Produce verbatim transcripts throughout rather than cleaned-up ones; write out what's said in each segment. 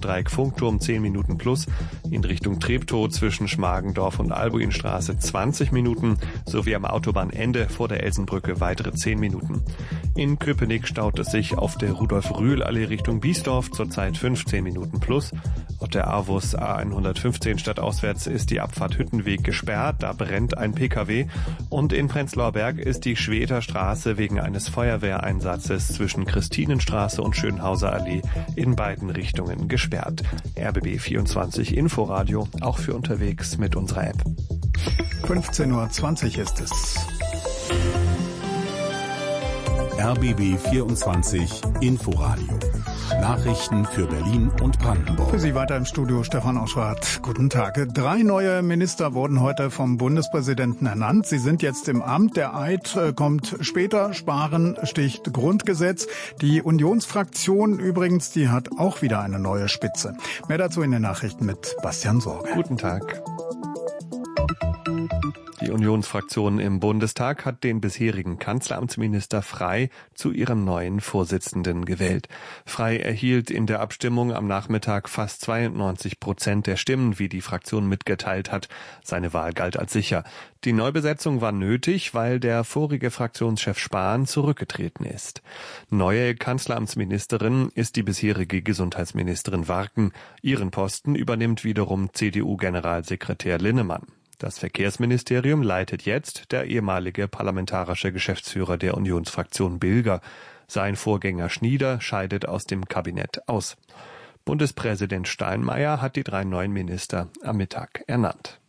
Bahnsteig Funkturm zehn Minuten plus, in Richtung Treptow zwischen Schmargendorf und Albuinstraße zwanzig Minuten sowie am Autobahnende vor der Elsenbrücke weitere zehn Minuten. In Köpenick staut es sich auf der Rudolf-Rühl-Allee Richtung Biesdorf zurzeit fünfzehn Minuten plus. Auf der Avus A hundertfünfzehn stadtauswärts ist die Abfahrt Hüttenweg gesperrt, da brennt ein P K W. Und in Prenzlauer Berg ist die Schweter Straße wegen eines Feuerwehreinsatzes zwischen Christinenstraße und Schönhauser Allee in beiden Richtungen gesperrt. R B B vierundzwanzig Inforadio, auch für unterwegs mit unserer App. fünfzehn Uhr zwanzig ist es. R B B vierundzwanzig Inforadio. Nachrichten für Berlin und Brandenburg. Für Sie weiter im Studio Stefan Oschwart. Guten Tag. Drei neue Minister wurden heute vom Bundespräsidenten ernannt. Sie sind jetzt im Amt. Der Eid kommt später. Sparen sticht Grundgesetz. Die Unionsfraktion übrigens, die hat auch wieder eine neue Spitze. Mehr dazu in den Nachrichten mit Bastian Sorge. Guten Tag. Die Unionsfraktion im Bundestag hat den bisherigen Kanzleramtsminister Frey zu ihrem neuen Vorsitzenden gewählt. Frey erhielt in der Abstimmung am Nachmittag fast zweiundneunzig Prozent der Stimmen, wie die Fraktion mitgeteilt hat. Seine Wahl galt als sicher. Die Neubesetzung war nötig, weil der vorige Fraktionschef Spahn zurückgetreten ist. Neue Kanzleramtsministerin ist die bisherige Gesundheitsministerin Warken. Ihren Posten übernimmt wiederum C D U-Generalsekretär Linnemann. Das Verkehrsministerium leitet jetzt der ehemalige parlamentarische Geschäftsführer der Unionsfraktion Bilger. Sein Vorgänger Schnieder scheidet aus dem Kabinett aus. Bundespräsident Steinmeier hat die drei neuen Minister am Mittag ernannt.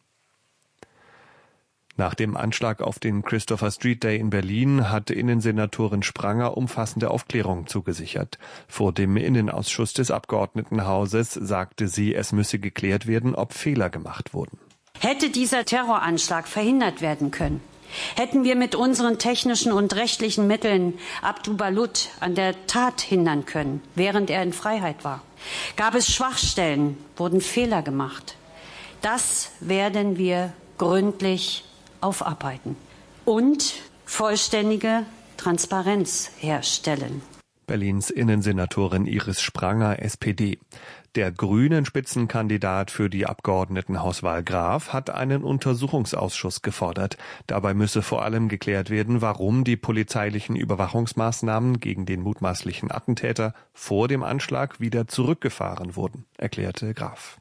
Nach dem Anschlag auf den Christopher Street Day in Berlin hat Innensenatorin Spranger umfassende Aufklärung zugesichert. Vor dem Innenausschuss des Abgeordnetenhauses sagte sie, es müsse geklärt werden, ob Fehler gemacht wurden. Hätte dieser Terroranschlag verhindert werden können, hätten wir mit unseren technischen und rechtlichen Mitteln Abdu Balut an der Tat hindern können, während er in Freiheit war. Gab es Schwachstellen, wurden Fehler gemacht. Das werden wir gründlich aufarbeiten und vollständige Transparenz herstellen. Berlins Innensenatorin Iris Spranger, S P D. Der grünen Spitzenkandidat für die Abgeordnetenhauswahl Graf hat einen Untersuchungsausschuss gefordert. Dabei müsse vor allem geklärt werden, warum die polizeilichen Überwachungsmaßnahmen gegen den mutmaßlichen Attentäter vor dem Anschlag wieder zurückgefahren wurden, erklärte Graf.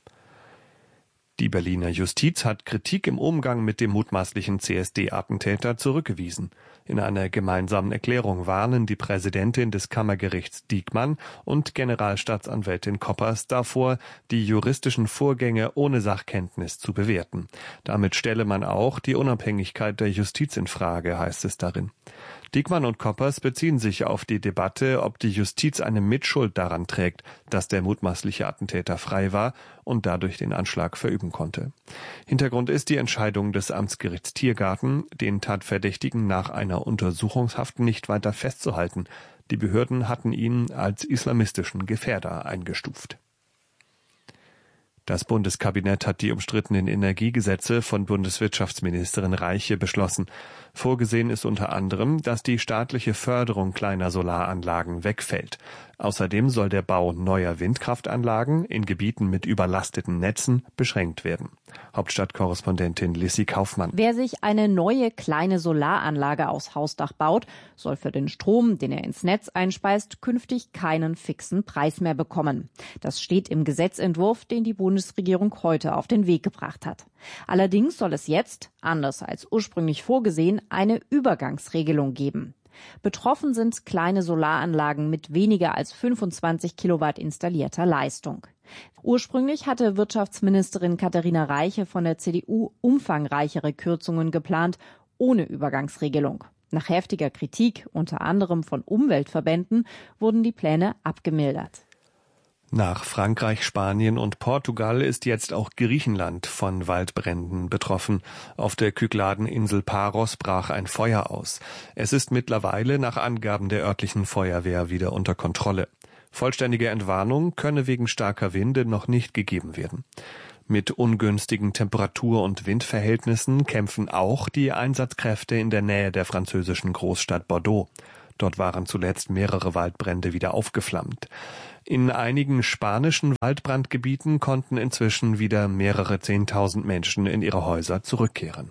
Die Berliner Justiz hat Kritik im Umgang mit dem mutmaßlichen C S D-Attentäter zurückgewiesen. In einer gemeinsamen Erklärung warnen die Präsidentin des Kammergerichts Diekmann und Generalstaatsanwältin Koppers davor, die juristischen Vorgänge ohne Sachkenntnis zu bewerten. Damit stelle man auch die Unabhängigkeit der Justiz in Frage, heißt es darin. Diekmann und Koppers beziehen sich auf die Debatte, ob die Justiz eine Mitschuld daran trägt, dass der mutmaßliche Attentäter frei war und dadurch den Anschlag verüben konnte. Hintergrund ist die Entscheidung des Amtsgerichts Tiergarten, den Tatverdächtigen nach einer Untersuchungshaft nicht weiter festzuhalten. Die Behörden hatten ihn als islamistischen Gefährder eingestuft. Das Bundeskabinett hat die umstrittenen Energiegesetze von Bundeswirtschaftsministerin Reiche beschlossen. Vorgesehen ist unter anderem, dass die staatliche Förderung kleiner Solaranlagen wegfällt. Außerdem soll der Bau neuer Windkraftanlagen in Gebieten mit überlasteten Netzen beschränkt werden. Hauptstadtkorrespondentin Lissy Kaufmann. Wer sich eine neue kleine Solaranlage aufs Hausdach baut, soll für den Strom, den er ins Netz einspeist, künftig keinen fixen Preis mehr bekommen. Das steht im Gesetzentwurf, den die Bundesregierung heute auf den Weg gebracht hat. Allerdings soll es jetzt, anders als ursprünglich vorgesehen, eine Übergangsregelung geben. Betroffen sind kleine Solaranlagen mit weniger als fünfundzwanzig Kilowatt installierter Leistung. Ursprünglich hatte Wirtschaftsministerin Katharina Reiche von der C D U umfangreichere Kürzungen geplant, ohne Übergangsregelung. Nach heftiger Kritik, unter anderem von Umweltverbänden, wurden die Pläne abgemildert. Nach Frankreich, Spanien und Portugal ist jetzt auch Griechenland von Waldbränden betroffen. Auf der Kykladeninsel Paros brach ein Feuer aus. Es ist mittlerweile nach Angaben der örtlichen Feuerwehr wieder unter Kontrolle. Vollständige Entwarnung könne wegen starker Winde noch nicht gegeben werden. Mit ungünstigen Temperatur- und Windverhältnissen kämpfen auch die Einsatzkräfte in der Nähe der französischen Großstadt Bordeaux. Dort waren zuletzt mehrere Waldbrände wieder aufgeflammt. In einigen spanischen Waldbrandgebieten konnten inzwischen wieder mehrere Zehntausend Menschen in ihre Häuser zurückkehren.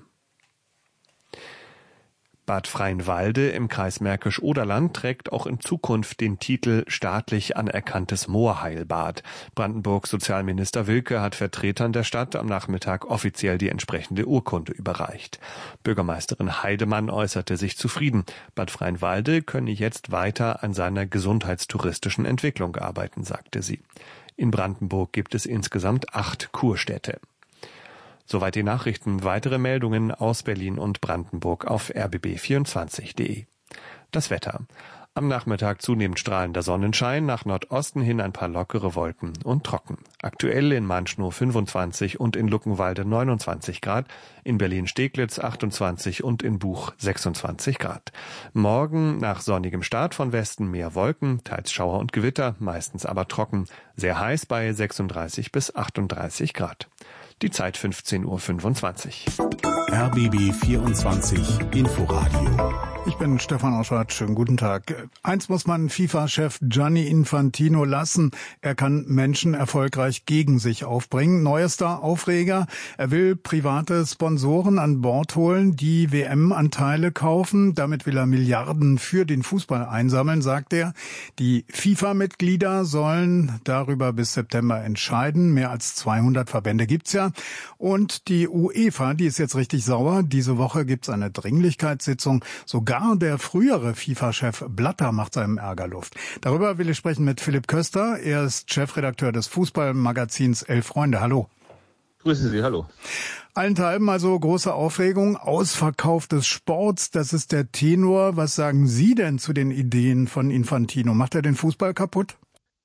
Bad Freienwalde im Kreis Märkisch-Oderland trägt auch in Zukunft den Titel staatlich anerkanntes Moorheilbad. Brandenburgs Sozialminister Wilke hat Vertretern der Stadt am Nachmittag offiziell die entsprechende Urkunde überreicht. Bürgermeisterin Heidemann äußerte sich zufrieden. Bad Freienwalde könne jetzt weiter an seiner gesundheitstouristischen Entwicklung arbeiten, sagte sie. In Brandenburg gibt es insgesamt acht Kurstädte. Soweit die Nachrichten. Weitere Meldungen aus Berlin und Brandenburg auf r b b vierundzwanzig punkt de. Das Wetter. Am Nachmittag zunehmend strahlender Sonnenschein, nach Nordosten hin ein paar lockere Wolken und trocken. Aktuell in Manschnow fünfundzwanzig und in Luckenwalde neunundzwanzig Grad, in Berlin-Steglitz achtundzwanzig und in Buch sechsundzwanzig Grad. Morgen nach sonnigem Start von Westen mehr Wolken, teils Schauer und Gewitter, meistens aber trocken, sehr heiß bei sechsunddreißig bis achtunddreißig Grad. Die Zeit fünfzehn Uhr fünfundzwanzig. R B B vierundzwanzig Inforadio. Ich bin Stefan Oschwart. Schönen guten Tag. Eins muss man FIFA-Chef Gianni Infantino lassen. Er kann Menschen erfolgreich gegen sich aufbringen. Neuester Aufreger. Er will private Sponsoren an Bord holen, die W M-Anteile kaufen. Damit will er Milliarden für den Fußball einsammeln, sagt er. Die FIFA-Mitglieder sollen darüber bis September entscheiden. Mehr als zweihundert Verbände gibt's ja. Und die UEFA, die ist jetzt richtig sauer. Diese Woche gibt's eine Dringlichkeitssitzung. Sogar der frühere FIFA-Chef Blatter macht seinem Ärger Luft. Darüber will ich sprechen mit Philipp Köster. Er ist Chefredakteur des Fußballmagazins Elf Freunde. Hallo. Grüßen Sie, hallo. Allenthalben also große Aufregung, Ausverkauf des Sports, das ist der Tenor. Was sagen Sie denn zu den Ideen von Infantino? Macht er den Fußball kaputt?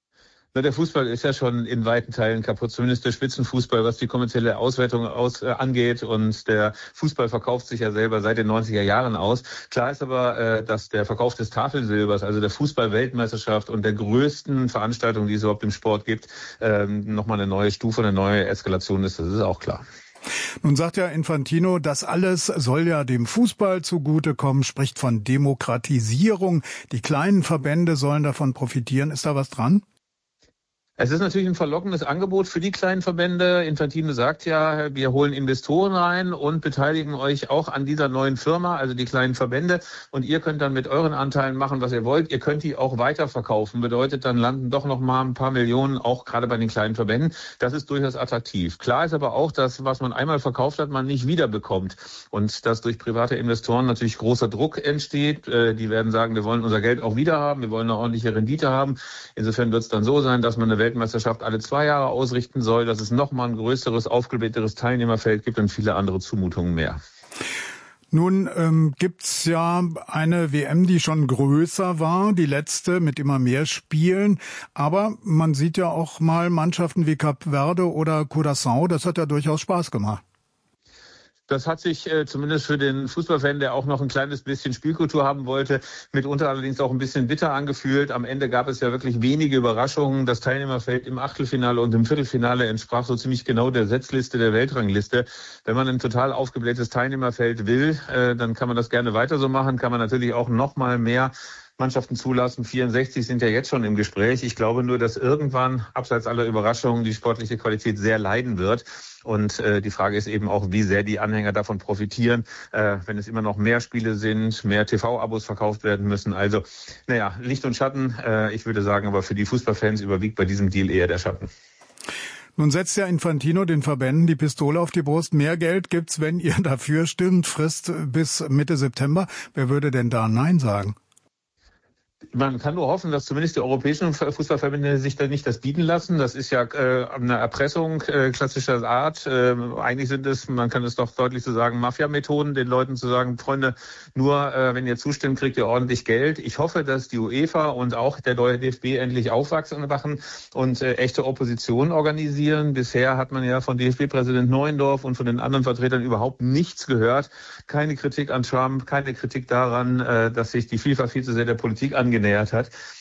Na, der Fußball ist ja schon in weiten Teilen kaputt, zumindest der Spitzenfußball, was die kommerzielle Auswertung aus, äh, angeht. Und der Fußball verkauft sich ja selber seit den neunziger Jahren aus. Klar ist aber, äh, dass der Verkauf des Tafelsilbers, also der Fußball-Weltmeisterschaft und der größten Veranstaltung, die es überhaupt im Sport gibt, äh, nochmal eine neue Stufe, eine neue Eskalation ist. Das ist auch klar. Nun sagt ja Infantino, das alles soll ja dem Fußball zugutekommen, spricht von Demokratisierung. Die kleinen Verbände sollen davon profitieren. Ist da was dran? Es ist natürlich ein verlockendes Angebot für die kleinen Verbände. Infantino sagt ja, wir holen Investoren rein und beteiligen euch auch an dieser neuen Firma, also die kleinen Verbände. Und ihr könnt dann mit euren Anteilen machen, was ihr wollt. Ihr könnt die auch weiterverkaufen. Bedeutet, dann landen doch noch mal ein paar Millionen, auch gerade bei den kleinen Verbänden. Das ist durchaus attraktiv. Klar ist aber auch, dass was man einmal verkauft hat, man nicht wiederbekommt. Und dass durch private Investoren natürlich großer Druck entsteht. Die werden sagen, wir wollen unser Geld auch wieder haben. Wir wollen eine ordentliche Rendite haben. Insofern wird es dann so sein, dass man eine Weltmeisterschaft alle zwei Jahre ausrichten soll, dass es nochmal ein größeres, aufgeblähteres Teilnehmerfeld gibt und viele andere Zumutungen mehr. Nun ähm, gibt's ja eine W M, die schon größer war, die letzte mit immer mehr Spielen. Aber man sieht ja auch mal Mannschaften wie Kap Verde oder Curaçao, das hat ja durchaus Spaß gemacht. Das hat sich äh, zumindest für den Fußballfan, der auch noch ein kleines bisschen Spielkultur haben wollte, mitunter allerdings auch ein bisschen bitter angefühlt. Am Ende gab es ja wirklich wenige Überraschungen. Das Teilnehmerfeld im Achtelfinale und im Viertelfinale entsprach so ziemlich genau der Setzliste der Weltrangliste. Wenn man ein total aufgeblähtes Teilnehmerfeld will, äh, dann kann man das gerne weiter so machen. Kann man natürlich auch noch mal mehr Mannschaften zulassen. vierundsechzig sind ja jetzt schon im Gespräch. Ich glaube nur, dass irgendwann, abseits aller Überraschungen, die sportliche Qualität sehr leiden wird. Und äh, die Frage ist eben auch, wie sehr die Anhänger davon profitieren, äh, wenn es immer noch mehr Spiele sind, mehr T V-Abos verkauft werden müssen. Also, naja, Licht und Schatten. Äh, ich würde sagen, aber für die Fußballfans überwiegt bei diesem Deal eher der Schatten. Nun setzt ja Infantino den Verbänden die Pistole auf die Brust. Mehr Geld gibt's, wenn ihr dafür stimmt. Frist bis Mitte September. Wer würde denn da Nein sagen? Man kann nur hoffen, dass zumindest die europäischen Fußballverbände sich da nicht das bieten lassen. Das ist ja äh, eine Erpressung äh, klassischer Art. Äh, eigentlich sind es, man kann es doch deutlich so sagen, Mafia-Methoden, den Leuten zu sagen, Freunde, nur äh, wenn ihr zustimmt, kriegt ihr ordentlich Geld. Ich hoffe, dass die UEFA und auch der neue D F B endlich aufwachsen machen und äh, echte Opposition organisieren. Bisher hat man ja von D F B-Präsident Neuendorf und von den anderen Vertretern überhaupt nichts gehört. Keine Kritik an Trump, keine Kritik daran, äh, dass sich die FIFA viel zu sehr der Politik angenähert hat.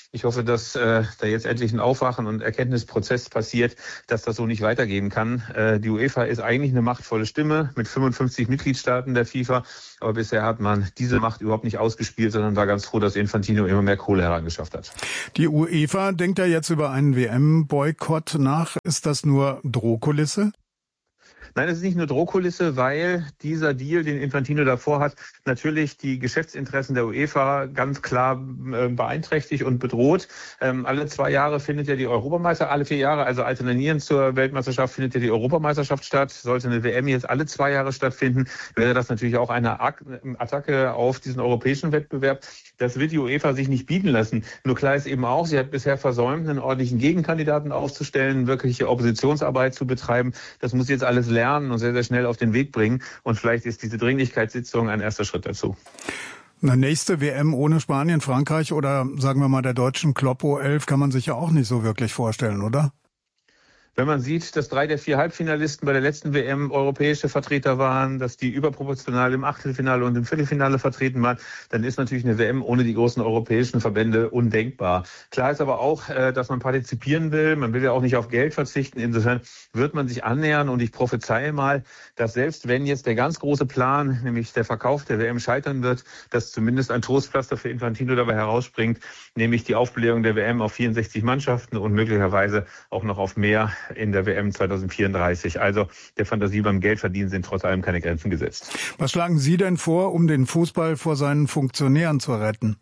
Ich hoffe, dass äh, da jetzt endlich ein Aufwachen und Erkenntnisprozess passiert, dass das so nicht weitergehen kann. Äh, die UEFA ist eigentlich eine machtvolle Stimme mit fünfundfünfzig Mitgliedstaaten der FIFA. Aber bisher hat man diese Macht überhaupt nicht ausgespielt, sondern war ganz froh, dass Infantino immer mehr Kohle herangeschafft hat. Die UEFA denkt ja jetzt über einen W M-Boykott nach. Ist das nur Drohkulisse? Nein, es ist nicht nur Drohkulisse, weil dieser Deal, den Infantino davor hat, natürlich die Geschäftsinteressen der UEFA ganz klar äh, beeinträchtigt und bedroht. Ähm, alle zwei Jahre findet ja die Europameisterschaft, alle vier Jahre, also alternierend zur Weltmeisterschaft, findet ja die Europameisterschaft statt. Sollte eine W M jetzt alle zwei Jahre stattfinden, wäre das natürlich auch eine Attacke auf diesen europäischen Wettbewerb. Das wird die UEFA sich nicht bieten lassen. Nur klar ist eben auch, sie hat bisher versäumt, einen ordentlichen Gegenkandidaten aufzustellen, wirkliche Oppositionsarbeit zu betreiben. Das muss jetzt alles lernen und sehr, sehr schnell auf den Weg bringen. Und vielleicht ist diese Dringlichkeitssitzung ein erster Schritt dazu. Eine nächste W M ohne Spanien, Frankreich oder sagen wir mal der deutschen Kloppo elf kann man sich ja auch nicht so wirklich vorstellen, oder? Wenn man sieht, dass drei der vier Halbfinalisten bei der letzten W M europäische Vertreter waren, dass die überproportional im Achtelfinale und im Viertelfinale vertreten waren, dann ist natürlich eine W M ohne die großen europäischen Verbände undenkbar. Klar ist aber auch, dass man partizipieren will. Man will ja auch nicht auf Geld verzichten. Insofern wird man sich annähern und ich prophezeie mal, dass selbst wenn jetzt der ganz große Plan, nämlich der Verkauf der W M scheitern wird, dass zumindest ein Trostpflaster für Infantino dabei herausspringt, nämlich die Aufblähung der W M auf vierundsechzig Mannschaften und möglicherweise auch noch auf mehr in der W M zweitausendvierunddreißig. Also der Fantasie beim Geldverdienen sind trotz allem keine Grenzen gesetzt. Was schlagen Sie denn vor, um den Fußball vor seinen Funktionären zu retten?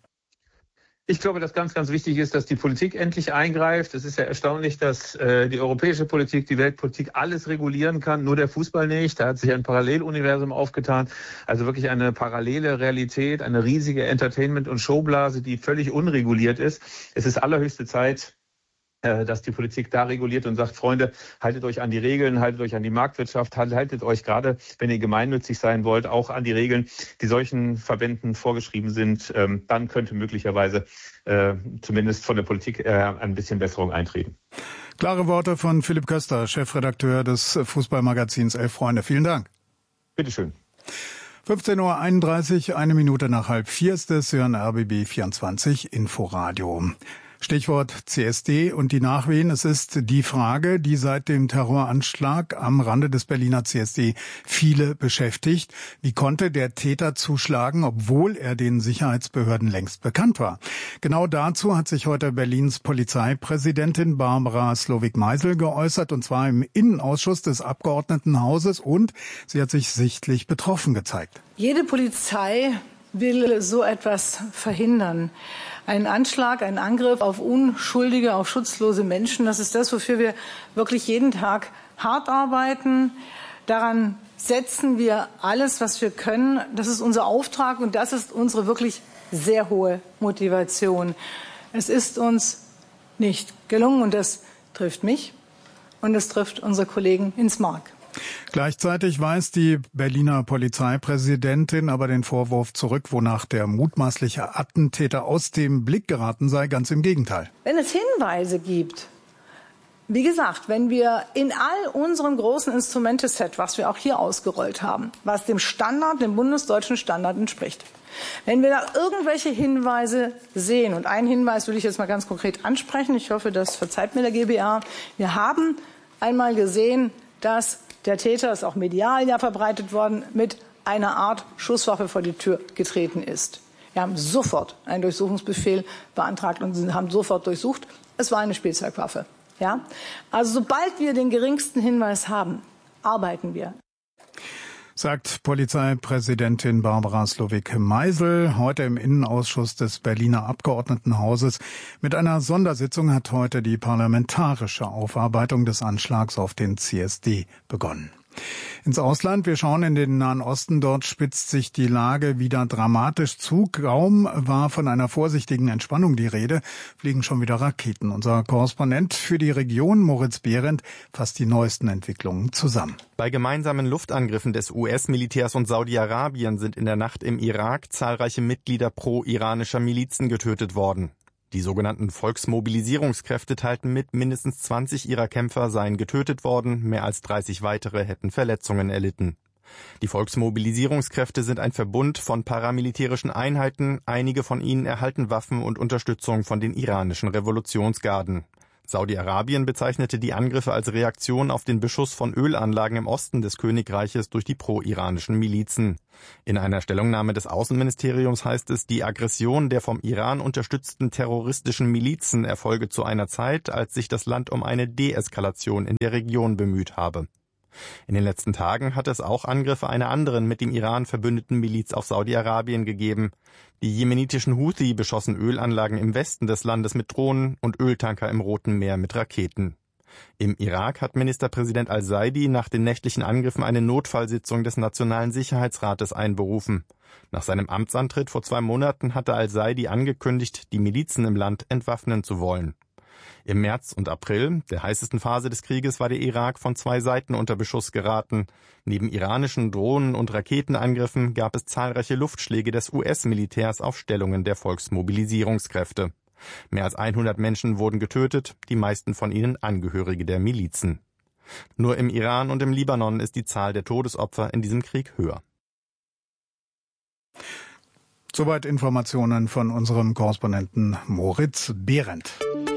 Ich glaube, dass ganz, ganz wichtig ist, dass die Politik endlich eingreift. Es ist ja erstaunlich, dass äh, die europäische Politik, die Weltpolitik alles regulieren kann, nur der Fußball nicht. Da hat sich ein Paralleluniversum aufgetan. Also wirklich eine parallele Realität, eine riesige Entertainment- und Showblase, die völlig unreguliert ist. Es ist allerhöchste Zeit, dass die Politik da reguliert und sagt, Freunde, haltet euch an die Regeln, haltet euch an die Marktwirtschaft, haltet euch gerade, wenn ihr gemeinnützig sein wollt, auch an die Regeln, die solchen Verbänden vorgeschrieben sind. Dann könnte möglicherweise äh, zumindest von der Politik äh, ein bisschen Besserung eintreten. Klare Worte von Philipp Köster, Chefredakteur des Fußballmagazins Elf Freunde. Vielen Dank. Bitteschön. fünfzehn Uhr einunddreißig, eine Minute nach halb vier ist es, Sie hören R B B vierundzwanzig Inforadio. Stichwort C S D und die Nachwehen. Es ist die Frage, die seit dem Terroranschlag am Rande des Berliner C S D viele beschäftigt. Wie konnte der Täter zuschlagen, obwohl er den Sicherheitsbehörden längst bekannt war? Genau dazu hat sich heute Berlins Polizeipräsidentin Barbara Slowik-Meisel geäußert, und zwar im Innenausschuss des Abgeordnetenhauses, und sie hat sich sichtlich betroffen gezeigt. Jede Polizei will so etwas verhindern. Ein Anschlag, ein Angriff auf unschuldige, auf schutzlose Menschen, das ist das, wofür wir wirklich jeden Tag hart arbeiten. Daran setzen wir alles, was wir können. Das ist unser Auftrag und das ist unsere wirklich sehr hohe Motivation. Es ist uns nicht gelungen und das trifft mich und es trifft unsere Kollegen ins Mark. Gleichzeitig weist die Berliner Polizeipräsidentin aber den Vorwurf zurück, wonach der mutmaßliche Attentäter aus dem Blick geraten sei. Ganz im Gegenteil. Wenn es Hinweise gibt, wie gesagt, wenn wir in all unserem großen Instrumenteset, was wir auch hier ausgerollt haben, was dem Standard, dem bundesdeutschen Standard entspricht, wenn wir da irgendwelche Hinweise sehen, und einen Hinweis will ich jetzt mal ganz konkret ansprechen, ich hoffe, das verzeiht mir der G B R, wir haben einmal gesehen, dass der Täter, ist auch medial ja verbreitet worden, mit einer Art Schusswaffe vor die Tür getreten ist. Wir haben sofort einen Durchsuchungsbefehl beantragt und haben sofort durchsucht. Es war eine Spielzeugwaffe. Ja? Also sobald wir den geringsten Hinweis haben, arbeiten wir. Sagt Polizeipräsidentin Barbara Slowik-Meisel heute im Innenausschuss des Berliner Abgeordnetenhauses. Mit einer Sondersitzung hat heute die parlamentarische Aufarbeitung des Anschlags auf den C S D begonnen. Ins Ausland, wir schauen in den Nahen Osten, dort spitzt sich die Lage wieder dramatisch zu. Kaum war von einer vorsichtigen Entspannung die Rede, fliegen schon wieder Raketen. Unser Korrespondent für die Region, Moritz Behrendt, fasst die neuesten Entwicklungen zusammen. Bei gemeinsamen Luftangriffen des U S-Militärs und Saudi-Arabien sind in der Nacht im Irak zahlreiche Mitglieder pro-iranischer Milizen getötet worden. Die sogenannten Volksmobilisierungskräfte teilten mit, mindestens zwanzig ihrer Kämpfer seien getötet worden, mehr als dreißig weitere hätten Verletzungen erlitten. Die Volksmobilisierungskräfte sind ein Verbund von paramilitärischen Einheiten. Einige von ihnen erhalten Waffen und Unterstützung von den iranischen Revolutionsgarden. Saudi-Arabien bezeichnete die Angriffe als Reaktion auf den Beschuss von Ölanlagen im Osten des Königreiches durch die pro-iranischen Milizen. In einer Stellungnahme des Außenministeriums heißt es, die Aggression der vom Iran unterstützten terroristischen Milizen erfolge zu einer Zeit, als sich das Land um eine Deeskalation in der Region bemüht habe. In den letzten Tagen hat es auch Angriffe einer anderen mit dem Iran verbündeten Miliz auf Saudi-Arabien gegeben. Die jemenitischen Houthi beschossen Ölanlagen im Westen des Landes mit Drohnen und Öltanker im Roten Meer mit Raketen. Im Irak hat Ministerpräsident al-Saidi nach den nächtlichen Angriffen eine Notfallsitzung des Nationalen Sicherheitsrates einberufen. Nach seinem Amtsantritt vor zwei Monaten hatte al-Saidi angekündigt, die Milizen im Land entwaffnen zu wollen. Im März und April, der heißesten Phase des Krieges, war der Irak von zwei Seiten unter Beschuss geraten. Neben iranischen Drohnen- und Raketenangriffen gab es zahlreiche Luftschläge des U S-Militärs auf Stellungen der Volksmobilisierungskräfte. Mehr als hundert Menschen wurden getötet, die meisten von ihnen Angehörige der Milizen. Nur im Iran und im Libanon ist die Zahl der Todesopfer in diesem Krieg höher. Soweit Informationen von unserem Korrespondenten Moritz Behrendt.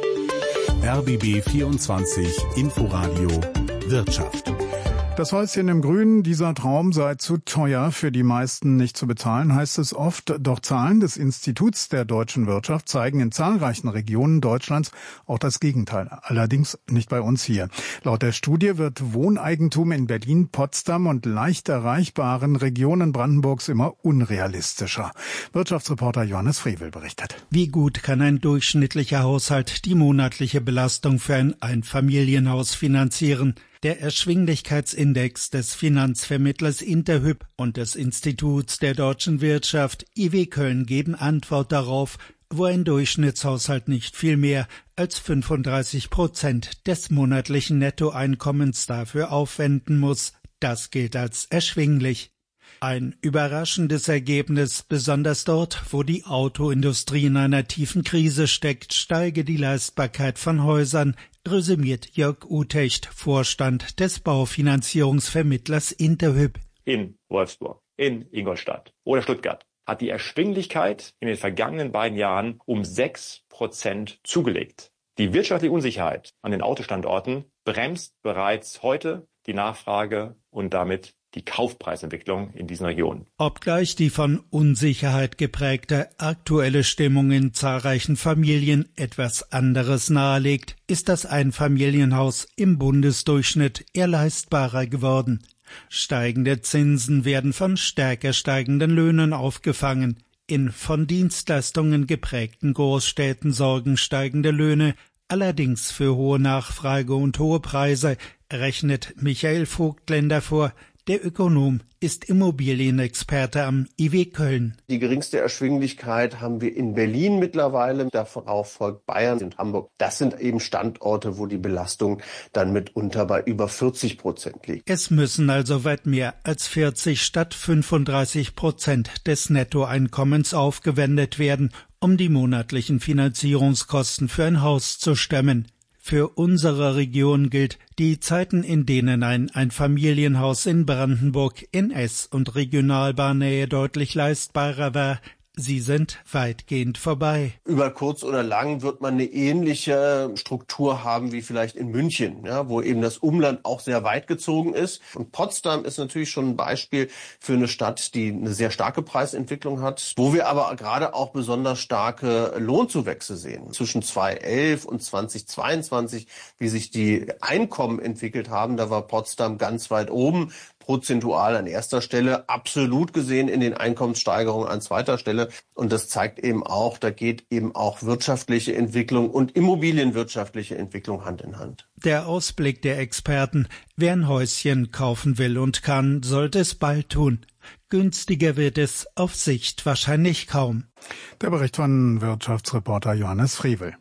R B B vierundzwanzig Inforadio Wirtschaft. Das Häuschen im Grünen, dieser Traum sei zu teuer, für die meisten nicht zu bezahlen, heißt es oft. Doch Zahlen des Instituts der deutschen Wirtschaft zeigen in zahlreichen Regionen Deutschlands auch das Gegenteil. Allerdings nicht bei uns hier. Laut der Studie wird Wohneigentum in Berlin, Potsdam und leicht erreichbaren Regionen Brandenburgs immer unrealistischer. Wirtschaftsreporter Johannes Frevel berichtet. Wie gut kann ein durchschnittlicher Haushalt die monatliche Belastung für ein Einfamilienhaus finanzieren? Der Erschwinglichkeitsindex des Finanzvermittlers Interhyp und des Instituts der deutschen Wirtschaft I W Köln geben Antwort darauf, wo ein Durchschnittshaushalt nicht viel mehr als fünfunddreißig Prozent des monatlichen Nettoeinkommens dafür aufwenden muss. Das gilt als erschwinglich. Ein überraschendes Ergebnis, besonders dort, wo die Autoindustrie in einer tiefen Krise steckt, steige die Leistbarkeit von Häusern, resümiert Jörg Utecht, Vorstand des Baufinanzierungsvermittlers Interhyp. In Wolfsburg, in Ingolstadt oder Stuttgart hat die Erschwinglichkeit in den vergangenen beiden Jahren um sechs Prozent zugelegt. Die wirtschaftliche Unsicherheit an den Autostandorten bremst bereits heute die Nachfrage und damit die Kaufpreisentwicklung in diesen Regionen. Obgleich die von Unsicherheit geprägte aktuelle Stimmung in zahlreichen Familien etwas anderes nahelegt, ist das Einfamilienhaus im Bundesdurchschnitt eher leistbarer geworden. Steigende Zinsen werden von stärker steigenden Löhnen aufgefangen. In von Dienstleistungen geprägten Großstädten sorgen steigende Löhne allerdings für hohe Nachfrage und hohe Preise, rechnet Michael Vogtländer vor. Der Ökonom ist Immobilienexperte am I W Köln. Die geringste Erschwinglichkeit haben wir in Berlin mittlerweile, darauf folgt Bayern und Hamburg. Das sind eben Standorte, wo die Belastung dann mitunter bei über vierzig Prozent liegt. Es müssen also weit mehr als vierzig statt fünfunddreißig Prozent des Nettoeinkommens aufgewendet werden, um die monatlichen Finanzierungskosten für ein Haus zu stemmen. Für unsere Region gilt, die Zeiten, in denen ein Einfamilienhaus in Brandenburg in S- und Regionalbahnnähe deutlich leistbarer war, sie sind weitgehend vorbei. Über kurz oder lang wird man eine ähnliche Struktur haben wie vielleicht in München, ja, wo eben das Umland auch sehr weit gezogen ist. Und Potsdam ist natürlich schon ein Beispiel für eine Stadt, die eine sehr starke Preisentwicklung hat, wo wir aber gerade auch besonders starke Lohnzuwächse sehen. Zwischen zweitausendelf und zweitausendzweiundzwanzig, wie sich die Einkommen entwickelt haben, da war Potsdam ganz weit oben. Prozentual an erster Stelle, absolut gesehen in den Einkommenssteigerungen an zweiter Stelle. Und das zeigt eben auch, da geht eben auch wirtschaftliche Entwicklung und immobilienwirtschaftliche Entwicklung Hand in Hand. Der Ausblick der Experten: Wer ein Häuschen kaufen will und kann, sollte es bald tun. Günstiger wird es auf Sicht wahrscheinlich kaum. Der Bericht von Wirtschaftsreporter Johannes Frevel.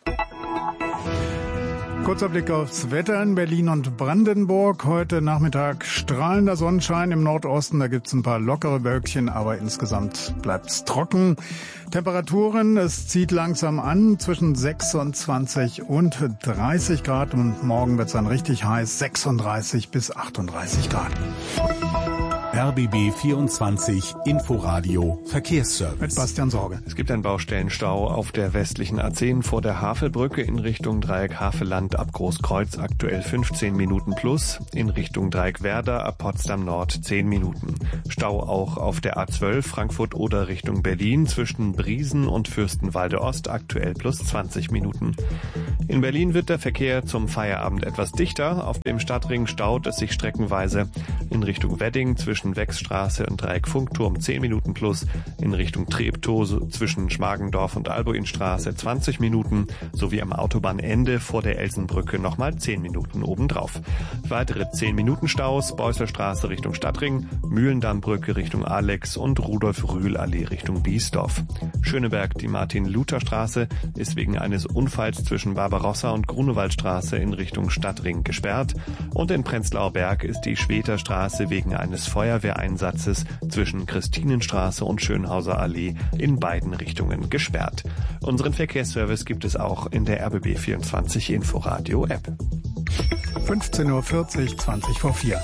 Kurzer Blick aufs Wetter in Berlin und Brandenburg. Heute Nachmittag strahlender Sonnenschein im Nordosten. Da gibt's ein paar lockere Wölkchen, aber insgesamt bleibt's trocken. Temperaturen, es zieht langsam an zwischen sechsundzwanzig und dreißig Grad. Und morgen wird's dann richtig heiß, sechsunddreißig bis achtunddreißig Grad. R B B vierundzwanzig Inforadio Verkehrsservice. Mit Bastian Sorge. Es gibt einen Baustellenstau auf der westlichen A zehn vor der Havelbrücke in Richtung Dreieck Havelland ab Großkreuz, aktuell fünfzehn Minuten plus. In Richtung Dreieck Werder ab Potsdam Nord zehn Minuten. Stau auch auf der A zwölf Frankfurt oder Richtung Berlin zwischen Briesen und Fürstenwalde Ost, aktuell plus zwanzig Minuten. In Berlin wird der Verkehr zum Feierabend etwas dichter. Auf dem Stadtring staut es sich streckenweise. In Richtung Wedding zwischen Wechsstraße und Dreieck Funkturm zehn Minuten plus, in Richtung Treptow zwischen Schmargendorf und Albuinstraße zwanzig Minuten, sowie am Autobahnende vor der Elsenbrücke nochmal zehn Minuten obendrauf. Weitere zehn Minuten Staus, Beuslerstraße Richtung Stadtring, Mühlendammbrücke Richtung Alex und Rudolf-Rühl-Allee Richtung Biesdorf. Schöneberg, die Martin-Luther-Straße ist wegen eines Unfalls zwischen Barbarossa und Grunewaldstraße in Richtung Stadtring gesperrt und in Prenzlauer Berg ist die Schweterstraße wegen eines Feuerwehreinsatzes zwischen Christinenstraße und Schönhauser Allee in beiden Richtungen gesperrt. Unseren Verkehrsservice gibt es auch in der R B B vierundzwanzig Inforadio App. fünfzehn Uhr vierzig, zwanzig vor vier.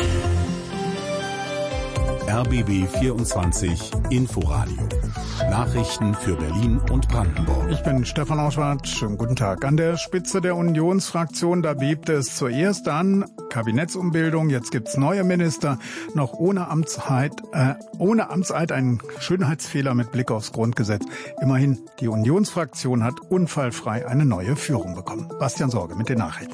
R B B vierundzwanzig Inforadio. Nachrichten für Berlin und Brandenburg. Ich bin Stefan Auschwart. Schönen guten Tag. An der Spitze der Unionsfraktion, da bebte es zuerst an. Kabinettsumbildung, jetzt gibt's neue Minister. Noch ohne Amtseid, äh, ohne Amtseid ein Schönheitsfehler mit Blick aufs Grundgesetz. Immerhin, die Unionsfraktion hat unfallfrei eine neue Führung bekommen. Bastian Sorge mit den Nachrichten.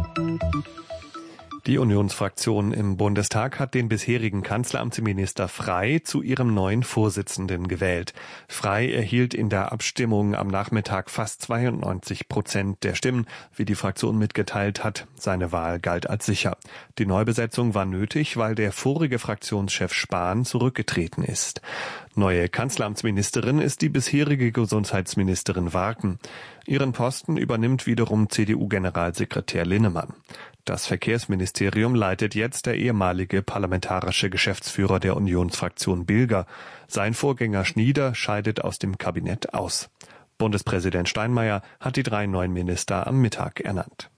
Die Unionsfraktion im Bundestag hat den bisherigen Kanzleramtsminister Frey zu ihrem neuen Vorsitzenden gewählt. Frey erhielt in der Abstimmung am Nachmittag fast zweiundneunzig Prozent der Stimmen, wie die Fraktion mitgeteilt hat. Seine Wahl galt als sicher. Die Neubesetzung war nötig, weil der vorige Fraktionschef Spahn zurückgetreten ist. Neue Kanzleramtsministerin ist die bisherige Gesundheitsministerin Warken. Ihren Posten übernimmt wiederum C D U-Generalsekretär Linnemann. Das Verkehrsministerium leitet jetzt der ehemalige parlamentarische Geschäftsführer der Unionsfraktion Bilger. Sein Vorgänger Schnieder scheidet aus dem Kabinett aus. Bundespräsident Steinmeier hat die drei neuen Minister am Mittag ernannt.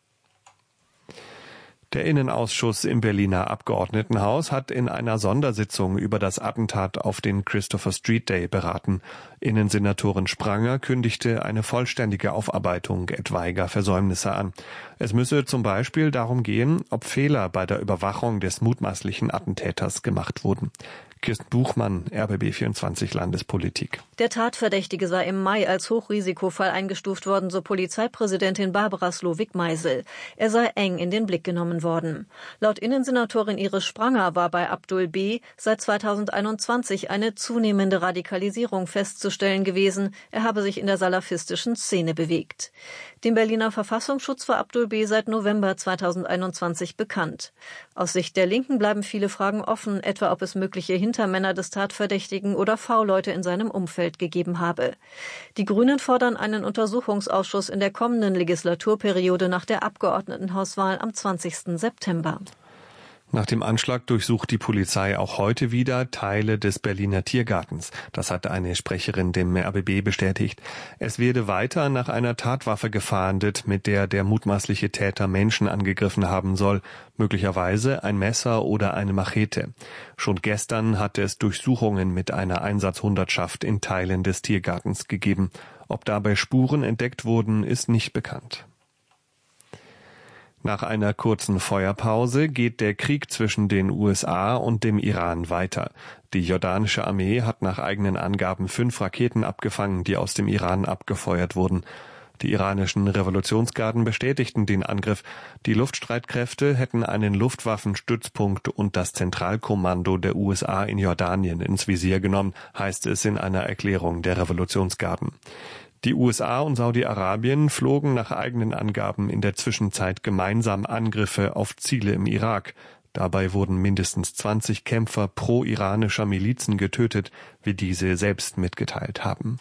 Der Innenausschuss im Berliner Abgeordnetenhaus hat in einer Sondersitzung über das Attentat auf den Christopher Street Day beraten. Innensenatorin Spranger kündigte eine vollständige Aufarbeitung etwaiger Versäumnisse an. Es müsse zum Beispiel darum gehen, ob Fehler bei der Überwachung des mutmaßlichen Attentäters gemacht wurden. Kirsten Buchmann, R B B vierundzwanzig Landespolitik. Der Tatverdächtige sei im Mai als Hochrisikofall eingestuft worden, so Polizeipräsidentin Barbara Slowik-Meisel. Er sei eng in den Blick genommen worden. Laut Innensenatorin Iris Spranger war bei Abdul B. seit zweitausendeinundzwanzig eine zunehmende Radikalisierung festzustellen gewesen. Er habe sich in der salafistischen Szene bewegt. Dem Berliner Verfassungsschutz war Abdul B. seit November zweitausendeinundzwanzig bekannt. Aus Sicht der Linken bleiben viele Fragen offen, etwa ob es mögliche Hintermänner des Tatverdächtigen oder V-Leute in seinem Umfeld gegeben habe. Die Grünen fordern einen Untersuchungsausschuss in der kommenden Legislaturperiode nach der Abgeordnetenhauswahl am zwanzigsten September. Nach dem Anschlag durchsucht die Polizei auch heute wieder Teile des Berliner Tiergartens. Das hat eine Sprecherin dem R B B bestätigt. Es werde weiter nach einer Tatwaffe gefahndet, mit der der mutmaßliche Täter Menschen angegriffen haben soll, möglicherweise ein Messer oder eine Machete. Schon gestern hatte es Durchsuchungen mit einer Einsatzhundertschaft in Teilen des Tiergartens gegeben. Ob dabei Spuren entdeckt wurden, ist nicht bekannt. Nach einer kurzen Feuerpause geht der Krieg zwischen den U S A und dem Iran weiter. Die jordanische Armee hat nach eigenen Angaben fünf Raketen abgefangen, die aus dem Iran abgefeuert wurden. Die iranischen Revolutionsgarden bestätigten den Angriff. Die Luftstreitkräfte hätten einen Luftwaffenstützpunkt und das Zentralkommando der U S A in Jordanien ins Visier genommen, heißt es in einer Erklärung der Revolutionsgarden. Die U S A und Saudi-Arabien flogen nach eigenen Angaben in der Zwischenzeit gemeinsam Angriffe auf Ziele im Irak. Dabei wurden mindestens zwanzig Kämpfer pro-iranischer Milizen getötet, wie diese selbst mitgeteilt haben.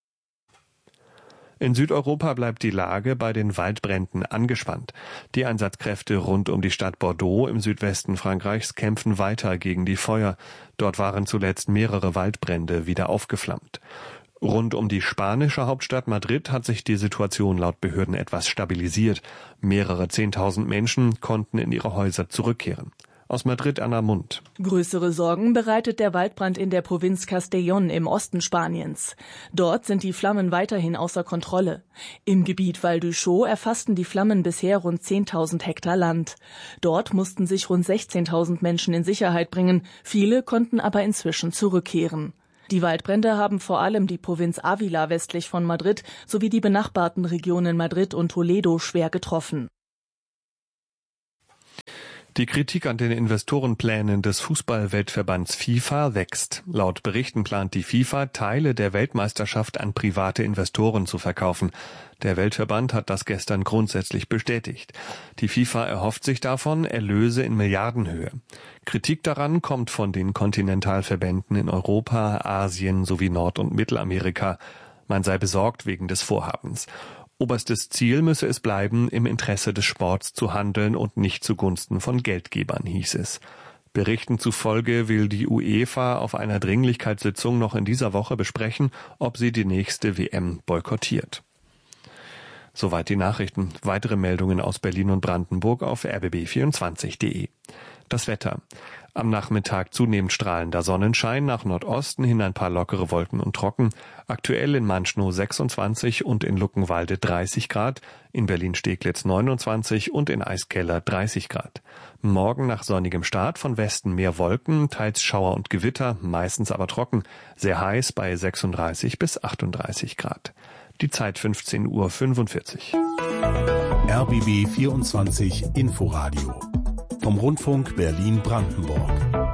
In Südeuropa bleibt die Lage bei den Waldbränden angespannt. Die Einsatzkräfte rund um die Stadt Bordeaux im Südwesten Frankreichs kämpfen weiter gegen die Feuer. Dort waren zuletzt mehrere Waldbrände wieder aufgeflammt. Rund um die spanische Hauptstadt Madrid hat sich die Situation laut Behörden etwas stabilisiert. Mehrere Zehntausend Menschen konnten in ihre Häuser zurückkehren. Aus Madrid Anna Mund. Größere Sorgen bereitet der Waldbrand in der Provinz Castellón im Osten Spaniens. Dort sind die Flammen weiterhin außer Kontrolle. Im Gebiet Val d'Uixó erfassten die Flammen bisher rund zehntausend Hektar Land. Dort mussten sich rund sechzehntausend Menschen in Sicherheit bringen. Viele konnten aber inzwischen zurückkehren. Die Waldbrände haben vor allem die Provinz Ávila westlich von Madrid sowie die benachbarten Regionen Madrid und Toledo schwer getroffen. Die Kritik an den Investorenplänen des Fußball-Weltverbands FIFA wächst. Laut Berichten plant die FIFA, Teile der Weltmeisterschaft an private Investoren zu verkaufen. Der Weltverband hat das gestern grundsätzlich bestätigt. Die FIFA erhofft sich davon Erlöse in Milliardenhöhe. Kritik daran kommt von den Kontinentalverbänden in Europa, Asien sowie Nord- und Mittelamerika. Man sei besorgt wegen des Vorhabens. Oberstes Ziel müsse es bleiben, im Interesse des Sports zu handeln und nicht zugunsten von Geldgebern, hieß es. Berichten zufolge will die UEFA auf einer Dringlichkeitssitzung noch in dieser Woche besprechen, ob sie die nächste W M boykottiert. Soweit die Nachrichten. Weitere Meldungen aus Berlin und Brandenburg auf r b b vierundzwanzig punkt de. Das Wetter. Am Nachmittag zunehmend strahlender Sonnenschein, nach Nordosten hin ein paar lockere Wolken und trocken. Aktuell in Manschnow sechsundzwanzig und in Luckenwalde dreißig Grad, in Berlin-Steglitz neunundzwanzig und in Eiskeller dreißig Grad. Morgen nach sonnigem Start, von Westen mehr Wolken, teils Schauer und Gewitter, meistens aber trocken, sehr heiß bei sechsunddreißig bis achtunddreißig Grad. Die Zeit fünfzehn Uhr fünfundvierzig. R B B vierundzwanzig Inforadio vom Rundfunk Berlin-Brandenburg.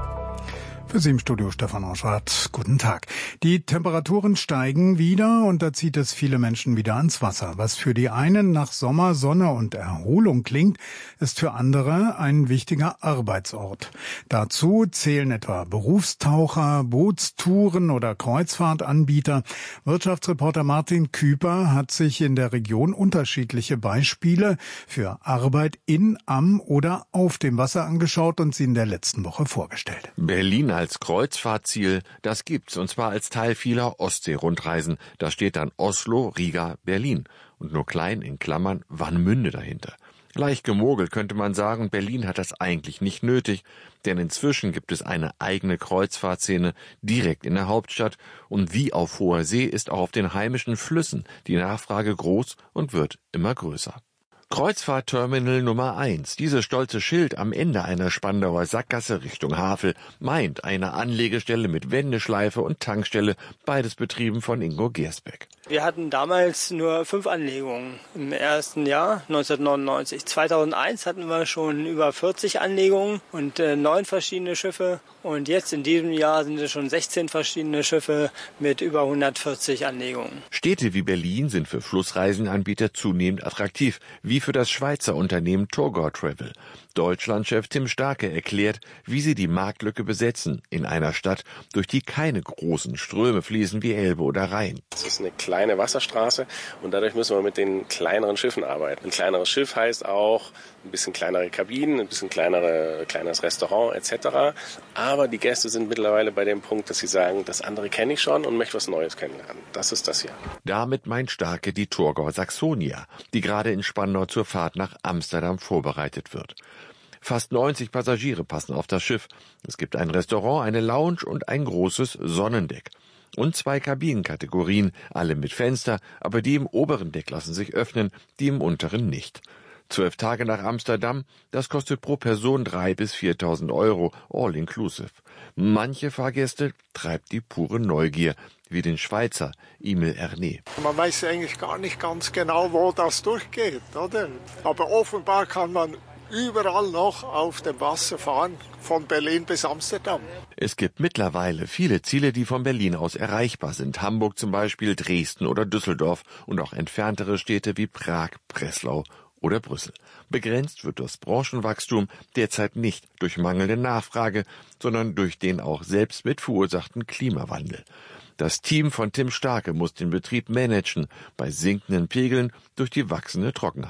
Für Sie im Studio Stefan Oschwart. Guten Tag. Die Temperaturen steigen wieder und da zieht es viele Menschen wieder ans Wasser. Was für die einen nach Sommer, Sonne und Erholung klingt, ist für andere ein wichtiger Arbeitsort. Dazu zählen etwa Berufstaucher, Bootstouren oder Kreuzfahrtanbieter. Wirtschaftsreporter Martin Küper hat sich in der Region unterschiedliche Beispiele für Arbeit in, am oder auf dem Wasser angeschaut und sie in der letzten Woche vorgestellt. Berlin als Kreuzfahrtziel, das gibt's, und zwar als Teil vieler Ostsee-Rundreisen. Da steht dann Oslo, Riga, Berlin und nur klein in Klammern Warnemünde dahinter. Leicht gemogelt könnte man sagen, Berlin hat das eigentlich nicht nötig, denn inzwischen gibt es eine eigene Kreuzfahrtszene direkt in der Hauptstadt und wie auf hoher See ist auch auf den heimischen Flüssen die Nachfrage groß und wird immer größer. Kreuzfahrtterminal Nummer eins. Dieses stolze Schild am Ende einer Spandauer Sackgasse Richtung Havel meint eine Anlegestelle mit Wendeschleife und Tankstelle, beides betrieben von Ingo Gersbeck. Wir hatten damals nur fünf Anlegungen im ersten Jahr, neunzehnhundertneunundneunzig. zweitausendeins hatten wir schon über vierzig Anlegungen und äh, neun verschiedene Schiffe. Und jetzt in diesem Jahr sind es schon sechzehn verschiedene Schiffe mit über hundertvierzig Anlegungen. Städte wie Berlin sind für Flussreisenanbieter zunehmend attraktiv, wie für das Schweizer Unternehmen Torgau Travel. Deutschlandchef Tim Starke erklärt, wie sie die Marktlücke besetzen in einer Stadt, durch die keine großen Ströme fließen wie Elbe oder Rhein. Es ist eine kleine Wasserstraße und dadurch müssen wir mit den kleineren Schiffen arbeiten. Ein kleineres Schiff heißt auch ein bisschen kleinere Kabinen, ein bisschen kleinere, kleines Restaurant et cetera. Aber die Gäste sind mittlerweile bei dem Punkt, dass sie sagen, das andere kenne ich schon und möchte was Neues kennenlernen. Das ist das hier. Damit meint Starke die Torgau Saxonia, die gerade in Spandau zur Fahrt nach Amsterdam vorbereitet wird. Fast neunzig Passagiere passen auf das Schiff. Es gibt ein Restaurant, eine Lounge und ein großes Sonnendeck. Und zwei Kabinenkategorien, alle mit Fenster, aber die im oberen Deck lassen sich öffnen, die im unteren nicht. Zwölf Tage nach Amsterdam, das kostet pro Person drei bis viertausend Euro, all inclusive. Manche Fahrgäste treibt die pure Neugier, wie den Schweizer Emil Erne. Man weiß eigentlich gar nicht ganz genau, wo das durchgeht, oder? Aber offenbar kann man überall noch auf dem Wasser fahren, von Berlin bis Amsterdam. Es gibt mittlerweile viele Ziele, die von Berlin aus erreichbar sind. Hamburg zum Beispiel, Dresden oder Düsseldorf und auch entferntere Städte wie Prag, Breslau oder Brüssel. Begrenzt wird das Branchenwachstum derzeit nicht durch mangelnde Nachfrage, sondern durch den auch selbst mit verursachten Klimawandel. Das Team von Tim Starke muss den Betrieb managen bei sinkenden Pegeln durch die wachsende Trockenheit.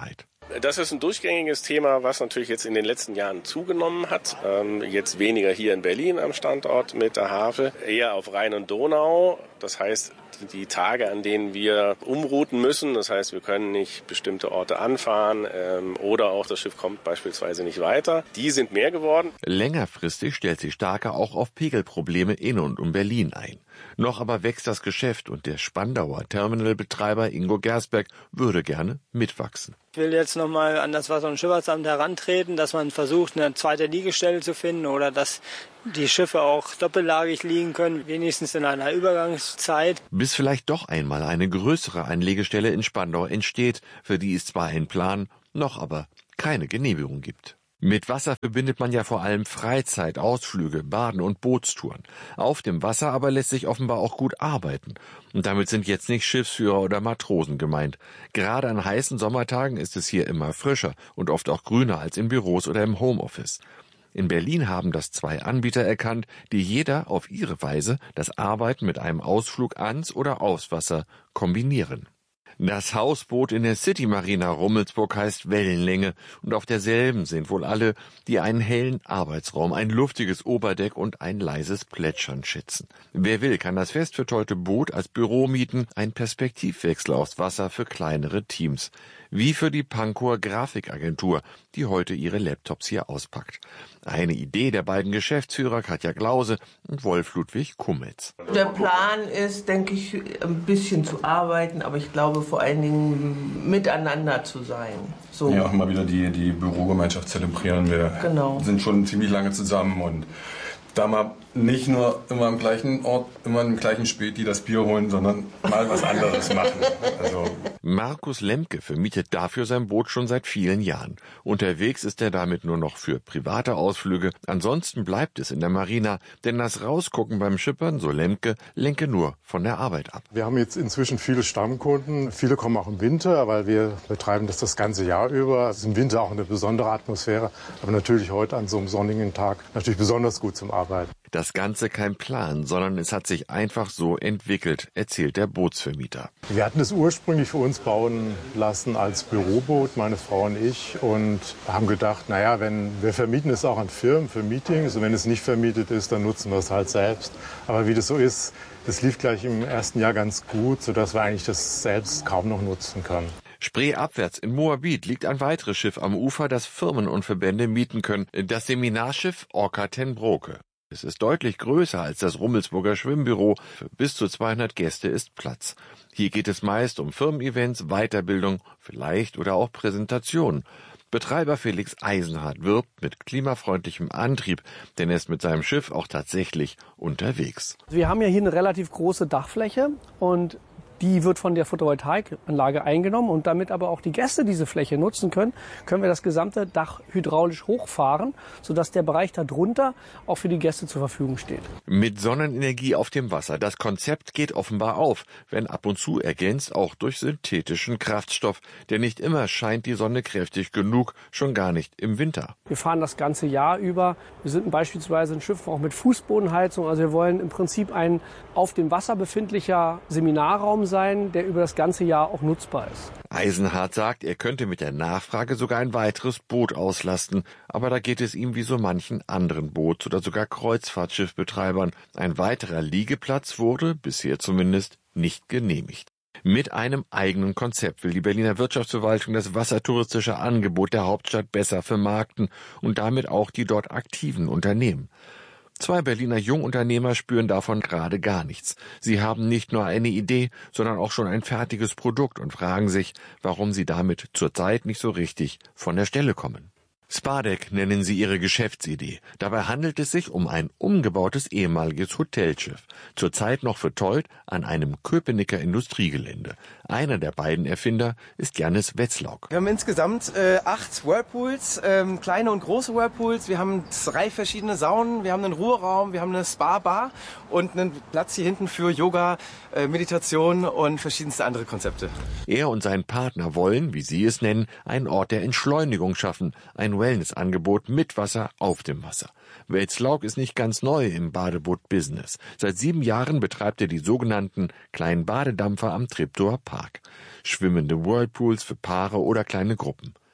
Das ist ein durchgängiges Thema, was natürlich jetzt in den letzten Jahren zugenommen hat. Ähm, jetzt weniger hier in Berlin am Standort mit der Havel, eher auf Rhein und Donau. Das heißt, die Tage, an denen wir umrouten müssen, das heißt, wir können nicht bestimmte Orte anfahren ähm, oder auch das Schiff kommt beispielsweise nicht weiter, die sind mehr geworden. Längerfristig stellt sich Starke auch auf Pegelprobleme in und um Berlin ein. Noch aber wächst das Geschäft und der Spandauer Terminalbetreiber Ingo Gersberg würde gerne mitwachsen. Ich will jetzt nochmal an das Wasser- und Schifffahrtsamt herantreten, dass man versucht, eine zweite Liegestelle zu finden oder dass die Schiffe auch doppellagig liegen können, wenigstens in einer Übergangszeit. Bis vielleicht doch einmal eine größere Anlegestelle in Spandau entsteht, für die es zwar ein Plan, noch aber keine Genehmigung gibt. Mit Wasser verbindet man ja vor allem Freizeit, Ausflüge, Baden und Bootstouren. Auf dem Wasser aber lässt sich offenbar auch gut arbeiten. Und damit sind jetzt nicht Schiffsführer oder Matrosen gemeint. Gerade an heißen Sommertagen ist es hier immer frischer und oft auch grüner als in Büros oder im Homeoffice. In Berlin haben das zwei Anbieter erkannt, die jeder auf ihre Weise das Arbeiten mit einem Ausflug ans oder aufs Wasser kombinieren. Das Hausboot in der City Marina Rummelsburg heißt Wellenlänge und auf derselben sind wohl alle, die einen hellen Arbeitsraum, ein luftiges Oberdeck und ein leises Plätschern schätzen. Wer will, kann das festvertollte Boot als Büro mieten, ein Perspektivwechsel aufs Wasser für kleinere Teams. Wie für die Pankower Grafikagentur, die heute ihre Laptops hier auspackt. Eine Idee der beiden Geschäftsführer Katja Glause und Wolf Ludwig Kummetz. Der Plan ist, denke ich, ein bisschen zu arbeiten, aber ich glaube vor allen Dingen miteinander zu sein. So. Ja, auch mal wieder die, die Bürogemeinschaft zelebrieren. Wir genau. sind schon ziemlich lange zusammen und da mal nicht nur immer am gleichen Ort, immer im gleichen Späti das Bier holen, sondern mal was anderes machen. Also Markus Lemke vermietet dafür sein Boot schon seit vielen Jahren. Unterwegs ist er damit nur noch für private Ausflüge. Ansonsten bleibt es in der Marina, denn das Rausgucken beim Schippern, so Lemke, lenke nur von der Arbeit ab. Wir haben jetzt inzwischen viele Stammkunden. Viele kommen auch im Winter, weil wir betreiben das das ganze Jahr über. Es ist im Winter auch eine besondere Atmosphäre, aber natürlich heute an so einem sonnigen Tag natürlich besonders gut zum Arbeiten. Das Ganze kein Plan, sondern es hat sich einfach so entwickelt, erzählt der Bootsvermieter. Wir hatten es ursprünglich für uns bauen lassen als Büroboot, meine Frau und ich, und haben gedacht, naja, wenn wir vermieten es auch an Firmen für Meetings und wenn es nicht vermietet ist, dann nutzen wir es halt selbst. Aber wie das so ist, das lief gleich im ersten Jahr ganz gut, sodass wir eigentlich das selbst kaum noch nutzen können. Spreeabwärts in Moabit liegt ein weiteres Schiff am Ufer, das Firmen und Verbände mieten können, das Seminarschiff Orca ten Broeke. Es ist deutlich größer als das Rummelsburger Schwimmbüro. Für bis zu zweihundert Gäste ist Platz. Hier geht es meist um Firmen-Events, Weiterbildung, vielleicht oder auch Präsentationen. Betreiber Felix Eisenhardt wirbt mit klimafreundlichem Antrieb, denn er ist mit seinem Schiff auch tatsächlich unterwegs. Wir haben ja hier eine relativ große Dachfläche und die wird von der Photovoltaikanlage eingenommen und damit aber auch die Gäste diese Fläche nutzen können, können wir das gesamte Dach hydraulisch hochfahren, sodass der Bereich darunter auch für die Gäste zur Verfügung steht. Mit Sonnenenergie auf dem Wasser. Das Konzept geht offenbar auf, wenn ab und zu ergänzt auch durch synthetischen Kraftstoff. Denn nicht immer scheint die Sonne kräftig genug, schon gar nicht im Winter. Wir fahren das ganze Jahr über. Wir sind beispielsweise ein Schiff auch mit Fußbodenheizung. Also wir wollen im Prinzip ein auf dem Wasser befindlicher Seminarraum sein, der über das ganze Jahr auch nutzbar ist. Eisenhardt sagt, er könnte mit der Nachfrage sogar ein weiteres Boot auslasten. Aber da geht es ihm wie so manchen anderen Boots- oder sogar Kreuzfahrtschiffbetreibern. Ein weiterer Liegeplatz wurde, bisher zumindest, nicht genehmigt. Mit einem eigenen Konzept will die Berliner Wirtschaftsverwaltung das wassertouristische Angebot der Hauptstadt besser vermarkten und damit auch die dort aktiven Unternehmen. Zwei Berliner Jungunternehmer spüren davon gerade gar nichts. Sie haben nicht nur eine Idee, sondern auch schon ein fertiges Produkt und fragen sich, warum sie damit zurzeit nicht so richtig von der Stelle kommen. Spardeck nennen sie ihre Geschäftsidee. Dabei handelt es sich um ein umgebautes ehemaliges Hotelschiff, zurzeit noch vertollt an einem Köpenicker Industriegelände. Einer der beiden Erfinder ist Jannis Wetzlauk. Wir haben insgesamt äh, acht Whirlpools, ähm, kleine und große Whirlpools. Wir haben drei verschiedene Saunen, wir haben einen Ruheraum, wir haben eine Spa-Bar und einen Platz hier hinten für Yoga, äh, Meditation und verschiedenste andere Konzepte. Er und sein Partner wollen, wie sie es nennen, einen Ort der Entschleunigung schaffen, ein Wellnessangebot mit Wasser auf dem Wasser. Wetzlauk ist nicht ganz neu im Badeboot-Business. Seit sieben Jahren betreibt er die sogenannten kleinen Badedampfer am Treptower Park. Schwimmende Whirlpools für Paare oder kleine Gruppen.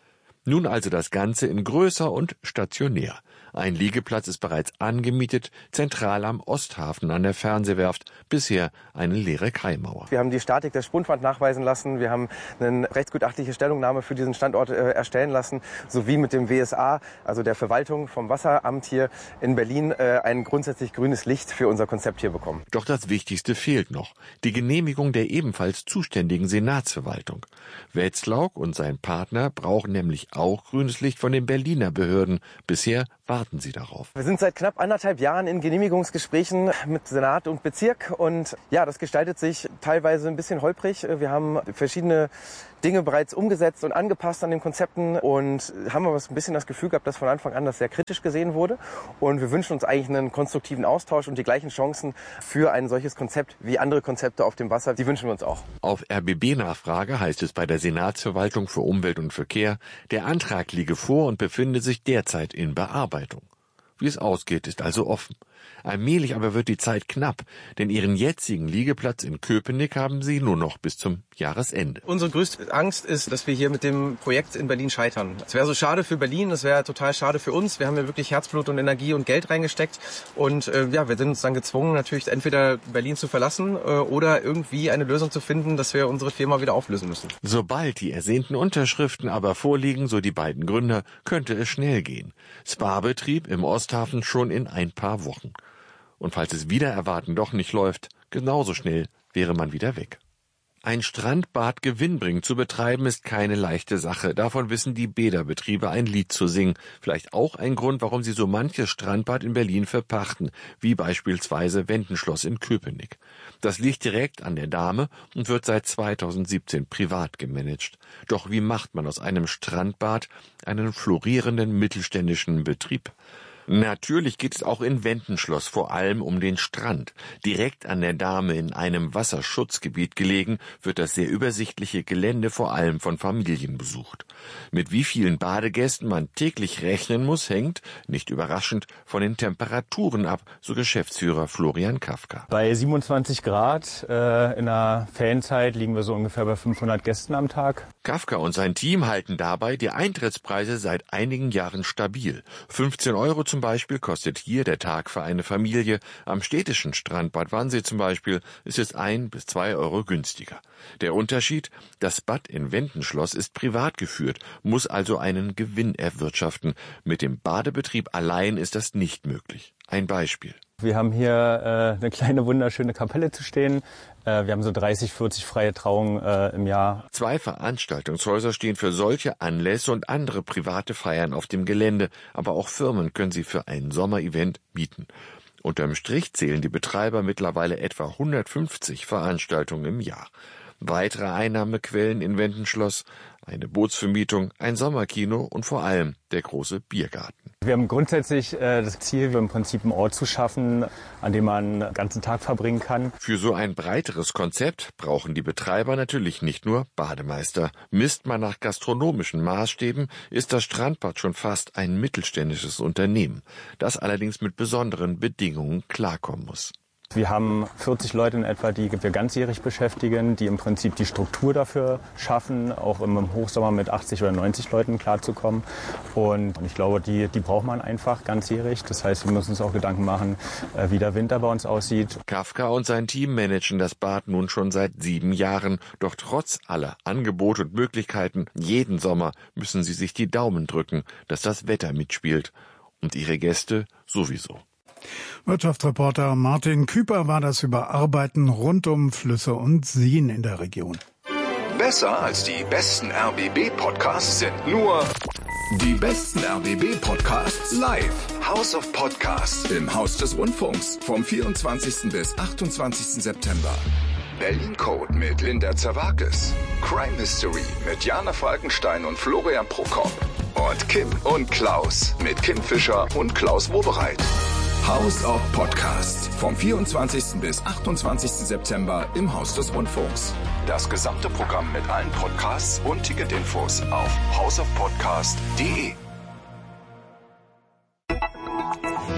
Nun also das Ganze in größer und stationär. Ein Liegeplatz ist bereits angemietet, zentral am Osthafen an der Fernsehwerft, bisher eine leere Kaimauer. Wir haben die Statik der Spundwand nachweisen lassen, wir haben eine rechtsgutachtliche Stellungnahme für diesen Standort äh, erstellen lassen, sowie mit dem W S A, also der Verwaltung vom Wasseramt hier in Berlin, äh, ein grundsätzlich grünes Licht für unser Konzept hier bekommen. Doch das Wichtigste fehlt noch, die Genehmigung der ebenfalls zuständigen Senatsverwaltung. Wetzlauk und sein Partner brauchen nämlich auch grünes Licht von den Berliner Behörden. Bisher warten sie darauf. Wir sind seit knapp anderthalb Jahren in Genehmigungsgesprächen mit Senat und Bezirk und ja, das gestaltet sich teilweise ein bisschen holprig. Wir haben verschiedene Dinge bereits umgesetzt und angepasst an den Konzepten und haben aber ein bisschen das Gefühl gehabt, dass von Anfang an das sehr kritisch gesehen wurde. Und wir wünschen uns eigentlich einen konstruktiven Austausch und die gleichen Chancen für ein solches Konzept wie andere Konzepte auf dem Wasser. Die wünschen wir uns auch. Auf R B B-Nachfrage heißt es bei der Senatsverwaltung für Umwelt und Verkehr, der Antrag liege vor und befinde sich derzeit in Bearbeitung. Wie es ausgeht, ist also offen. Allmählich aber wird die Zeit knapp, denn ihren jetzigen Liegeplatz in Köpenick haben sie nur noch bis zum Jahresende. Unsere größte Angst ist, dass wir hier mit dem Projekt in Berlin scheitern. Es wäre so schade für Berlin, es wäre total schade für uns. Wir haben ja wirklich Herzblut und Energie und Geld reingesteckt und äh, ja, wir sind uns dann gezwungen, natürlich entweder Berlin zu verlassen äh, oder irgendwie eine Lösung zu finden, dass wir unsere Firma wieder auflösen müssen. Sobald die ersehnten Unterschriften aber vorliegen, so die beiden Gründer, könnte es schnell gehen. Spa-Betrieb im Osthafen schon in ein paar Wochen. Und falls es wider Erwarten doch nicht läuft, genauso schnell wäre man wieder weg. Ein Strandbad gewinnbringend zu betreiben, ist keine leichte Sache. Davon wissen die Bäderbetriebe ein Lied zu singen. Vielleicht auch ein Grund, warum sie so manches Strandbad in Berlin verpachten, wie beispielsweise Wendenschloss in Köpenick. Das liegt direkt an der Dahme und wird seit zweitausendsiebzehn privat gemanagt. Doch wie macht man aus einem Strandbad einen florierenden mittelständischen Betrieb? Natürlich geht es auch in Wendenschloss vor allem um den Strand. Direkt an der Dahme in einem Wasserschutzgebiet gelegen, wird das sehr übersichtliche Gelände vor allem von Familien besucht. Mit wie vielen Badegästen man täglich rechnen muss, hängt, nicht überraschend, von den Temperaturen ab, so Geschäftsführer Florian Kafka. Bei siebenundzwanzig Grad äh, in der Ferienzeit liegen wir so ungefähr bei fünfhundert Gästen am Tag. Kafka und sein Team halten dabei die Eintrittspreise seit einigen Jahren stabil. fünfzehn Euro zum Beispiel kostet hier der Tag für eine Familie. Am städtischen Strandbad Wannsee zum Beispiel ist es ein bis zwei Euro günstiger. Der Unterschied? Das Bad in Wendenschloss ist privat geführt, muss also einen Gewinn erwirtschaften. Mit dem Badebetrieb allein ist das nicht möglich. Ein Beispiel. Wir haben hier äh, eine kleine wunderschöne Kapelle zu stehen. Äh, wir haben so dreißig, vierzig freie Trauungen äh, im Jahr. Zwei Veranstaltungshäuser stehen für solche Anlässe und andere private Feiern auf dem Gelände, aber auch Firmen können sie für ein Sommerevent mieten. Unterm Strich zählen die Betreiber mittlerweile etwa hundertfünfzig Veranstaltungen im Jahr. Weitere Einnahmequellen in Wendenschloss, eine Bootsvermietung, ein Sommerkino und vor allem der große Biergarten. Wir haben grundsätzlich äh, das Ziel, im Prinzip einen Ort zu schaffen, an dem man den ganzen Tag verbringen kann. Für so ein breiteres Konzept brauchen die Betreiber natürlich nicht nur Bademeister. Misst man nach gastronomischen Maßstäben, ist das Strandbad schon fast ein mittelständisches Unternehmen, das allerdings mit besonderen Bedingungen klarkommen muss. Wir haben vierzig Leute in etwa, die wir ganzjährig beschäftigen, die im Prinzip die Struktur dafür schaffen, auch im Hochsommer mit achtzig oder neunzig Leuten klarzukommen. Und ich glaube, die, die braucht man einfach ganzjährig. Das heißt, wir müssen uns auch Gedanken machen, wie der Winter bei uns aussieht. Kafka und sein Team managen das Bad nun schon seit sieben Jahren. Doch trotz aller Angebote und Möglichkeiten, jeden Sommer müssen sie sich die Daumen drücken, dass das Wetter mitspielt. Und ihre Gäste sowieso. Wirtschaftsreporter Martin Küper war das über Arbeiten rund um Flüsse und Seen in der Region. Besser als die besten R B B-Podcasts sind nur die besten R B B-Podcasts live. House of Podcasts im Haus des Rundfunks vom vierundzwanzigsten bis achtundzwanzigsten September. Berlin Code mit Linda Zerwakis. Crime History mit Jana Falkenstein und Florian Prokop. Und Kim und Klaus mit Kim Fischer und Klaus Wobereit. House of Podcasts vom vierundzwanzigsten bis achtundzwanzigsten September im Haus des Rundfunks. Das gesamte Programm mit allen Podcasts und Ticketinfos auf house of podcast punkt de.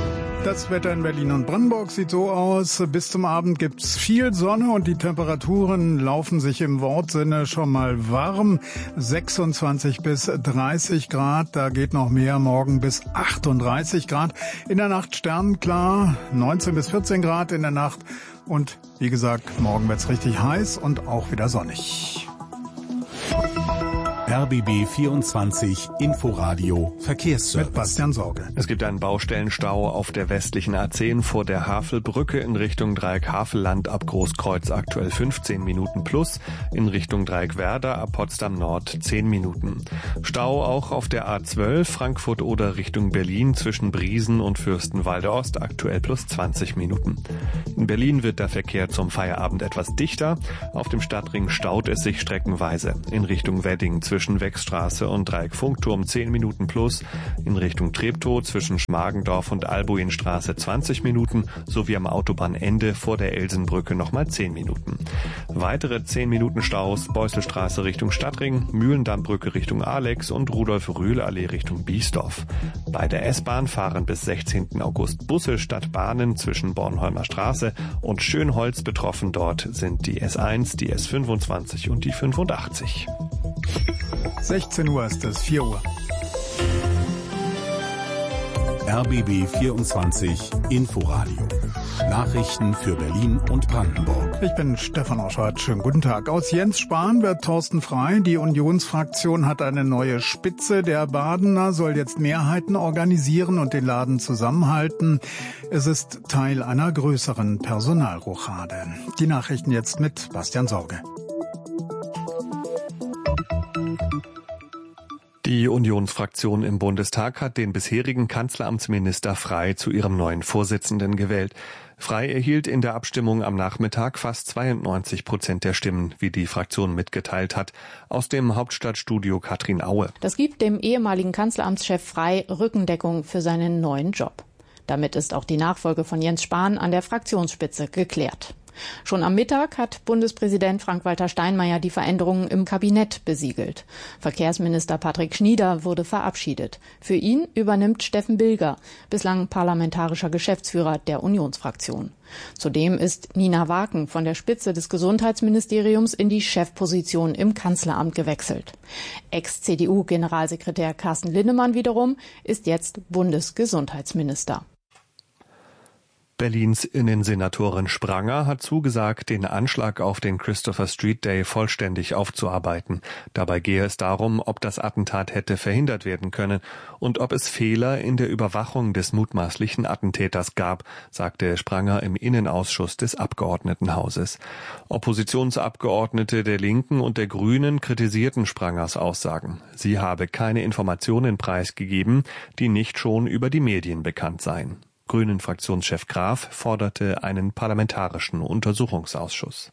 Das Wetter in Berlin und Brandenburg sieht so aus. Bis zum Abend gibt's viel Sonne und die Temperaturen laufen sich im Wortsinne schon mal warm. sechsundzwanzig bis dreißig Grad, da geht noch mehr, morgen bis achtunddreißig Grad. In der Nacht sternklar, neunzehn bis vierzehn Grad in der Nacht. Und wie gesagt, morgen wird's richtig heiß und auch wieder sonnig. R B B vierundzwanzig Inforadio Verkehrsservice. Mit Bastian Sorge. Es gibt einen Baustellenstau auf der westlichen A zehn vor der Havelbrücke in Richtung Dreieck Havelland ab Großkreuz aktuell fünfzehn Minuten plus, in Richtung Dreieck Werder ab Potsdam Nord zehn Minuten. Stau auch auf der A zwölf Frankfurt oder Richtung Berlin zwischen Briesen und Fürstenwalde Ost aktuell plus zwanzig Minuten. In Berlin wird der Verkehr zum Feierabend etwas dichter. Auf dem Stadtring staut es sich streckenweise. In Richtung Wedding zwischen Wechstraße und Dreieck Funkturm zehn Minuten plus, in Richtung Treptow zwischen Schmargendorf und Albuinstraße zwanzig Minuten sowie am Autobahnende vor der Elsenbrücke nochmal zehn Minuten. Weitere zehn Minuten Staus Beusselstraße Richtung Stadtring, Mühlendammbrücke Richtung Alex und Rudolf-Rühl-Allee Richtung Biesdorf. Bei der S-Bahn fahren bis sechzehnten August Busse statt Bahnen zwischen Bornholmer Straße und Schönholz. Betroffen dort sind die S eins, die S fünfundzwanzig und die fünfundachtzig. sechzehn Uhr ist es, vier Uhr. R B B vierundzwanzig Inforadio. Nachrichten für Berlin und Brandenburg. Ich bin Stefan Oschwart. Schönen guten Tag. Aus Jens Spahn wird Thorsten Frey. Die Unionsfraktion hat eine neue Spitze. Der Badener soll jetzt Mehrheiten organisieren und den Laden zusammenhalten. Es ist Teil einer größeren Personalrochade. Die Nachrichten jetzt mit Bastian Sorge. Die Unionsfraktion im Bundestag hat den bisherigen Kanzleramtsminister Frey zu ihrem neuen Vorsitzenden gewählt. Frey erhielt in der Abstimmung am Nachmittag fast zweiundneunzig Prozent der Stimmen, wie die Fraktion mitgeteilt hat. Aus dem Hauptstadtstudio Katrin Aue. Das gibt dem ehemaligen Kanzleramtschef Frey Rückendeckung für seinen neuen Job. Damit ist auch die Nachfolge von Jens Spahn an der Fraktionsspitze geklärt. Schon am Mittag hat Bundespräsident Frank-Walter Steinmeier die Veränderungen im Kabinett besiegelt. Verkehrsminister Patrick Schnieder wurde verabschiedet. Für ihn übernimmt Steffen Bilger, bislang parlamentarischer Geschäftsführer der Unionsfraktion. Zudem ist Nina Waken von der Spitze des Gesundheitsministeriums in die Chefposition im Kanzleramt gewechselt. Ex-C D U-Generalsekretär Carsten Linnemann wiederum ist jetzt Bundesgesundheitsminister. Berlins Innensenatorin Spranger hat zugesagt, den Anschlag auf den Christopher Street Day vollständig aufzuarbeiten. Dabei gehe es darum, ob das Attentat hätte verhindert werden können und ob es Fehler in der Überwachung des mutmaßlichen Attentäters gab, sagte Spranger im Innenausschuss des Abgeordnetenhauses. Oppositionsabgeordnete der Linken und der Grünen kritisierten Sprangers Aussagen. Sie habe keine Informationen preisgegeben, die nicht schon über die Medien bekannt seien. Grünen-Fraktionschef Graf forderte einen parlamentarischen Untersuchungsausschuss.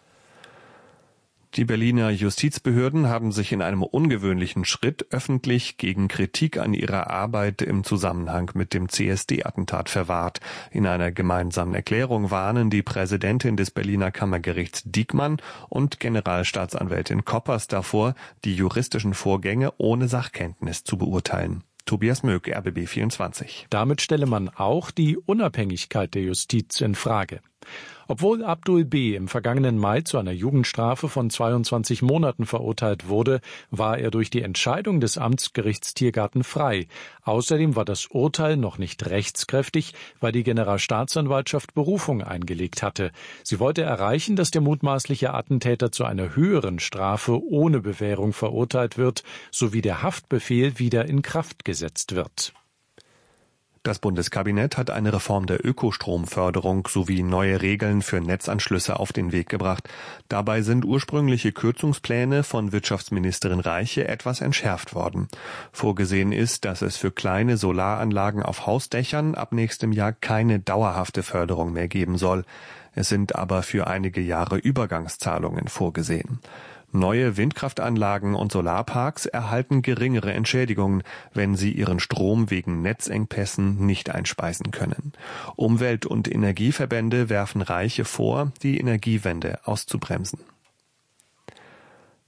Die Berliner Justizbehörden haben sich in einem ungewöhnlichen Schritt öffentlich gegen Kritik an ihrer Arbeit im Zusammenhang mit dem C S D-Attentat verwahrt. In einer gemeinsamen Erklärung warnen die Präsidentin des Berliner Kammergerichts Diekmann und Generalstaatsanwältin Koppers davor, die juristischen Vorgänge ohne Sachkenntnis zu beurteilen. Tobias Möck, R B B vierundzwanzig. Damit stelle man auch die Unabhängigkeit der Justiz in Frage. Obwohl Abdul B. im vergangenen Mai zu einer Jugendstrafe von zweiundzwanzig Monaten verurteilt wurde, war er durch die Entscheidung des Amtsgerichts Tiergarten frei. Außerdem war das Urteil noch nicht rechtskräftig, weil die Generalstaatsanwaltschaft Berufung eingelegt hatte. Sie wollte erreichen, dass der mutmaßliche Attentäter zu einer höheren Strafe ohne Bewährung verurteilt wird, sowie der Haftbefehl wieder in Kraft gesetzt wird. Das Bundeskabinett hat eine Reform der Ökostromförderung sowie neue Regeln für Netzanschlüsse auf den Weg gebracht. Dabei sind ursprüngliche Kürzungspläne von Wirtschaftsministerin Reiche etwas entschärft worden. Vorgesehen ist, dass es für kleine Solaranlagen auf Hausdächern ab nächstem Jahr keine dauerhafte Förderung mehr geben soll. Es sind aber für einige Jahre Übergangszahlungen vorgesehen. Neue Windkraftanlagen und Solarparks erhalten geringere Entschädigungen, wenn sie ihren Strom wegen Netzengpässen nicht einspeisen können. Umwelt- und Energieverbände werfen Reiche vor, die Energiewende auszubremsen.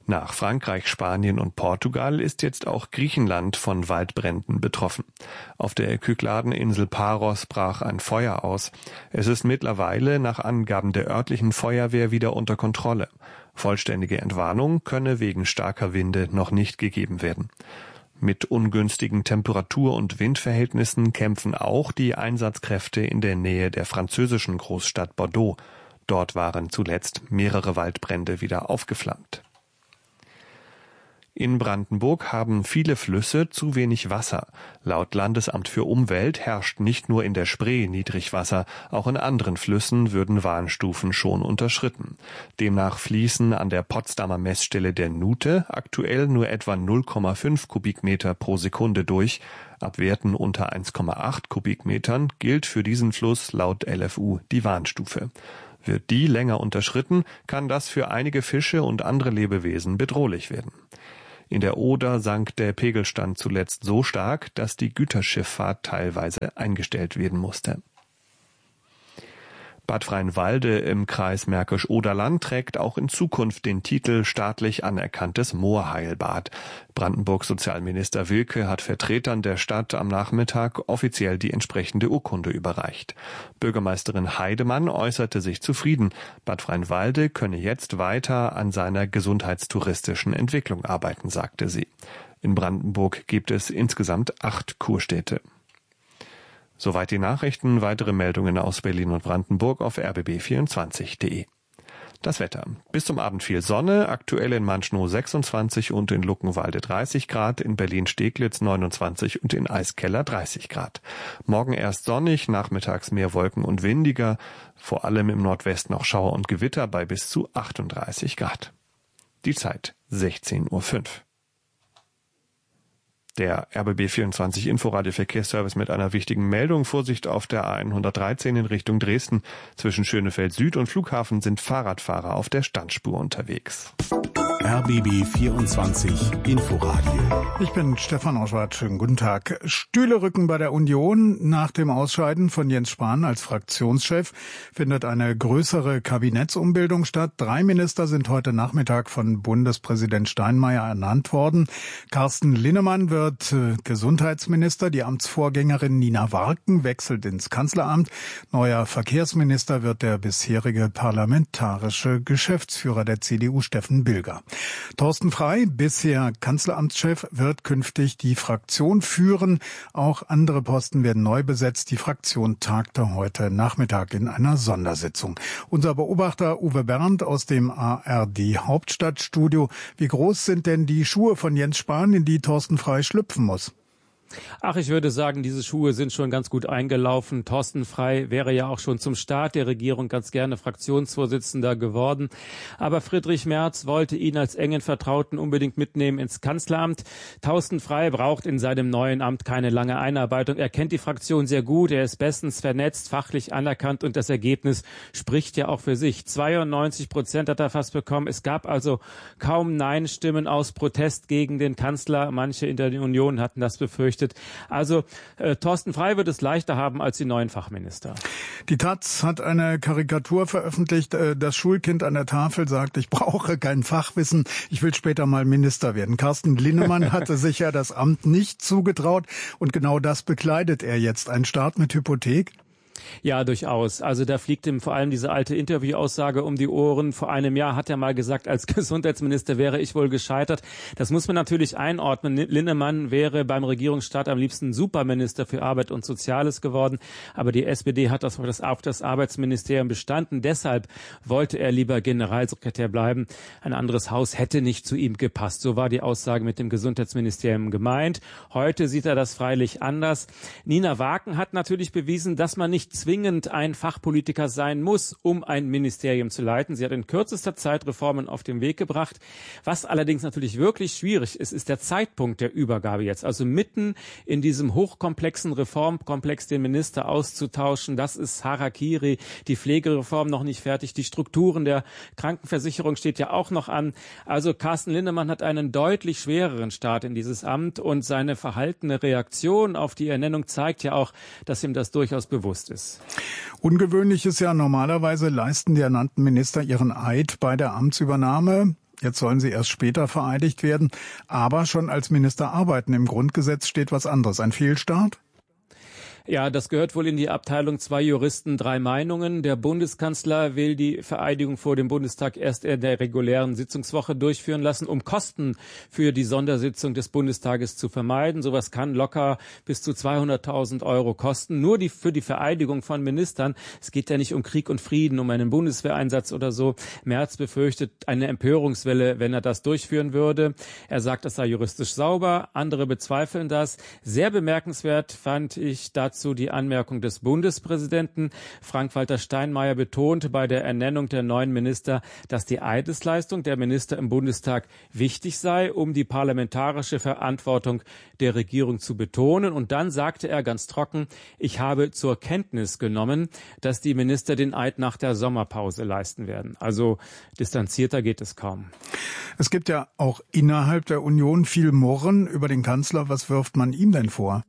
Nach Frankreich, Spanien und Portugal ist jetzt auch Griechenland von Waldbränden betroffen. Auf der Kykladeninsel Paros brach ein Feuer aus. Es ist mittlerweile nach Angaben der örtlichen Feuerwehr wieder unter Kontrolle. Vollständige Entwarnung könne wegen starker Winde noch nicht gegeben werden. Mit ungünstigen Temperatur- und Windverhältnissen kämpfen auch die Einsatzkräfte in der Nähe der französischen Großstadt Bordeaux. Dort waren zuletzt mehrere Waldbrände wieder aufgeflammt. In Brandenburg haben viele Flüsse zu wenig Wasser. Laut Landesamt für Umwelt herrscht nicht nur in der Spree Niedrigwasser, auch in anderen Flüssen würden Warnstufen schon unterschritten. Demnach fließen an der Potsdamer Messstelle der Nute aktuell nur etwa null Komma fünf Kubikmeter pro Sekunde durch. Ab Werten unter eins Komma acht Kubikmetern gilt für diesen Fluss laut L F U die Warnstufe. Wird die länger unterschritten, kann das für einige Fische und andere Lebewesen bedrohlich werden. In der Oder sank der Pegelstand zuletzt so stark, dass die Güterschifffahrt teilweise eingestellt werden musste. Bad Freienwalde im Kreis Märkisch-Oderland trägt auch in Zukunft den Titel staatlich anerkanntes Moorheilbad. Brandenburgs Sozialminister Wilke hat Vertretern der Stadt am Nachmittag offiziell die entsprechende Urkunde überreicht. Bürgermeisterin Heidemann äußerte sich zufrieden. Bad Freienwalde könne jetzt weiter an seiner gesundheitstouristischen Entwicklung arbeiten, sagte sie. In Brandenburg gibt es insgesamt acht Kurstädte. Soweit die Nachrichten, weitere Meldungen aus Berlin und Brandenburg auf r b b vierundzwanzig punkt de. Das Wetter. Bis zum Abend viel Sonne, aktuell in Manschnow sechsundzwanzig und in Luckenwalde dreißig Grad, in Berlin-Steglitz neunundzwanzig und in Eiskeller dreißig Grad. Morgen erst sonnig, nachmittags mehr Wolken und windiger, vor allem im Nordwesten auch Schauer und Gewitter bei bis zu achtunddreißig Grad. Die Zeit sechzehn Uhr fünf. Der R B B vierundzwanzig Inforadio Verkehrsservice mit einer wichtigen Meldung. Vorsicht auf der A hundertdreizehn in Richtung Dresden. Zwischen Schönefeld Süd und Flughafen sind Fahrradfahrer auf der Standspur unterwegs. R B B vierundzwanzig Inforadio. Ich bin Stefan Oschwart. Schönen guten Tag. Stühle rücken bei der Union. Nach dem Ausscheiden von Jens Spahn als Fraktionschef findet eine größere Kabinettsumbildung statt. Drei Minister sind heute Nachmittag von Bundespräsident Steinmeier ernannt worden. Carsten Linnemann wird Gesundheitsminister. Die Amtsvorgängerin Nina Warken wechselt ins Kanzleramt. Neuer Verkehrsminister wird der bisherige parlamentarische Geschäftsführer der C D U, Steffen Bilger. Thorsten Frey, bisher Kanzleramtschef, wird künftig die Fraktion führen. Auch andere Posten werden neu besetzt. Die Fraktion tagte heute Nachmittag in einer Sondersitzung. Unser Beobachter Uwe Bernd aus dem A R D Hauptstadtstudio. Wie groß sind denn die Schuhe von Jens Spahn, in die Thorsten Frey schlüpfen muss? Ach, ich würde sagen, diese Schuhe sind schon ganz gut eingelaufen. Thorsten Frey wäre ja auch schon zum Start der Regierung ganz gerne Fraktionsvorsitzender geworden. Aber Friedrich Merz wollte ihn als engen Vertrauten unbedingt mitnehmen ins Kanzleramt. Thorsten Frey braucht in seinem neuen Amt keine lange Einarbeitung. Er kennt die Fraktion sehr gut, er ist bestens vernetzt, fachlich anerkannt und das Ergebnis spricht ja auch für sich. zweiundneunzig Prozent hat er fast bekommen. Es gab also kaum Nein-Stimmen aus Protest gegen den Kanzler. Manche in der Union hatten das befürchtet. Also äh, Thorsten Frey wird es leichter haben als die neuen Fachminister. Die Taz hat eine Karikatur veröffentlicht. Äh, das Schulkind an der Tafel sagt, ich brauche kein Fachwissen, ich will später mal Minister werden. Carsten Linnemann hatte sich ja das Amt nicht zugetraut und genau das bekleidet er jetzt. Ein Staat mit Hypothek? Ja, durchaus. Also da fliegt ihm vor allem diese alte Interviewaussage um die Ohren. Vor einem Jahr hat er mal gesagt, als Gesundheitsminister wäre ich wohl gescheitert. Das muss man natürlich einordnen. Linnemann wäre beim Regierungsstart am liebsten Superminister für Arbeit und Soziales geworden. Aber die S P D hat das auf das Arbeitsministerium bestanden. Deshalb wollte er lieber Generalsekretär bleiben. Ein anderes Haus hätte nicht zu ihm gepasst. So war die Aussage mit dem Gesundheitsministerium gemeint. Heute sieht er das freilich anders. Nina Warken hat natürlich bewiesen, dass man nicht zwingend ein Fachpolitiker sein muss, um ein Ministerium zu leiten. Sie hat in kürzester Zeit Reformen auf den Weg gebracht. Was allerdings natürlich wirklich schwierig ist, ist der Zeitpunkt der Übergabe jetzt. Also mitten in diesem hochkomplexen Reformkomplex den Minister auszutauschen, das ist Harakiri. Die Pflegereform noch nicht fertig. Die Strukturen der Krankenversicherung steht ja auch noch an. Also Carsten Linnemann hat einen deutlich schwereren Start in dieses Amt und seine verhaltene Reaktion auf die Ernennung zeigt ja auch, dass ihm das durchaus bewusst ist. Ungewöhnlich ist ja, normalerweise leisten die ernannten Minister ihren Eid bei der Amtsübernahme. Jetzt sollen sie erst später vereidigt werden, aber schon als Minister arbeiten. Im Grundgesetz steht was anderes. Ein Fehlstart? Ja, das gehört wohl in die Abteilung zwei Juristen, drei Meinungen. Der Bundeskanzler will die Vereidigung vor dem Bundestag erst in der regulären Sitzungswoche durchführen lassen, um Kosten für die Sondersitzung des Bundestages zu vermeiden. Sowas kann locker bis zu zweihunderttausend Euro kosten. Nur die, für die Vereidigung von Ministern. Es geht ja nicht um Krieg und Frieden, um einen Bundeswehreinsatz oder so. Merz befürchtet eine Empörungswelle, wenn er das durchführen würde. Er sagt, das sei juristisch sauber. Andere bezweifeln das. Sehr bemerkenswert fand ich dazu die Anmerkung des Bundespräsidenten. Frank-Walter Steinmeier betonte bei der Ernennung der neuen Minister, dass die Eidesleistung der Minister im Bundestag wichtig sei, um die parlamentarische Verantwortung der Regierung zu betonen. Und dann sagte er ganz trocken, ich habe zur Kenntnis genommen, dass die Minister den Eid nach der Sommerpause leisten werden. Also distanzierter geht es kaum. Es gibt ja auch innerhalb der Union viel Murren über den Kanzler. Was wirft man ihm denn vor?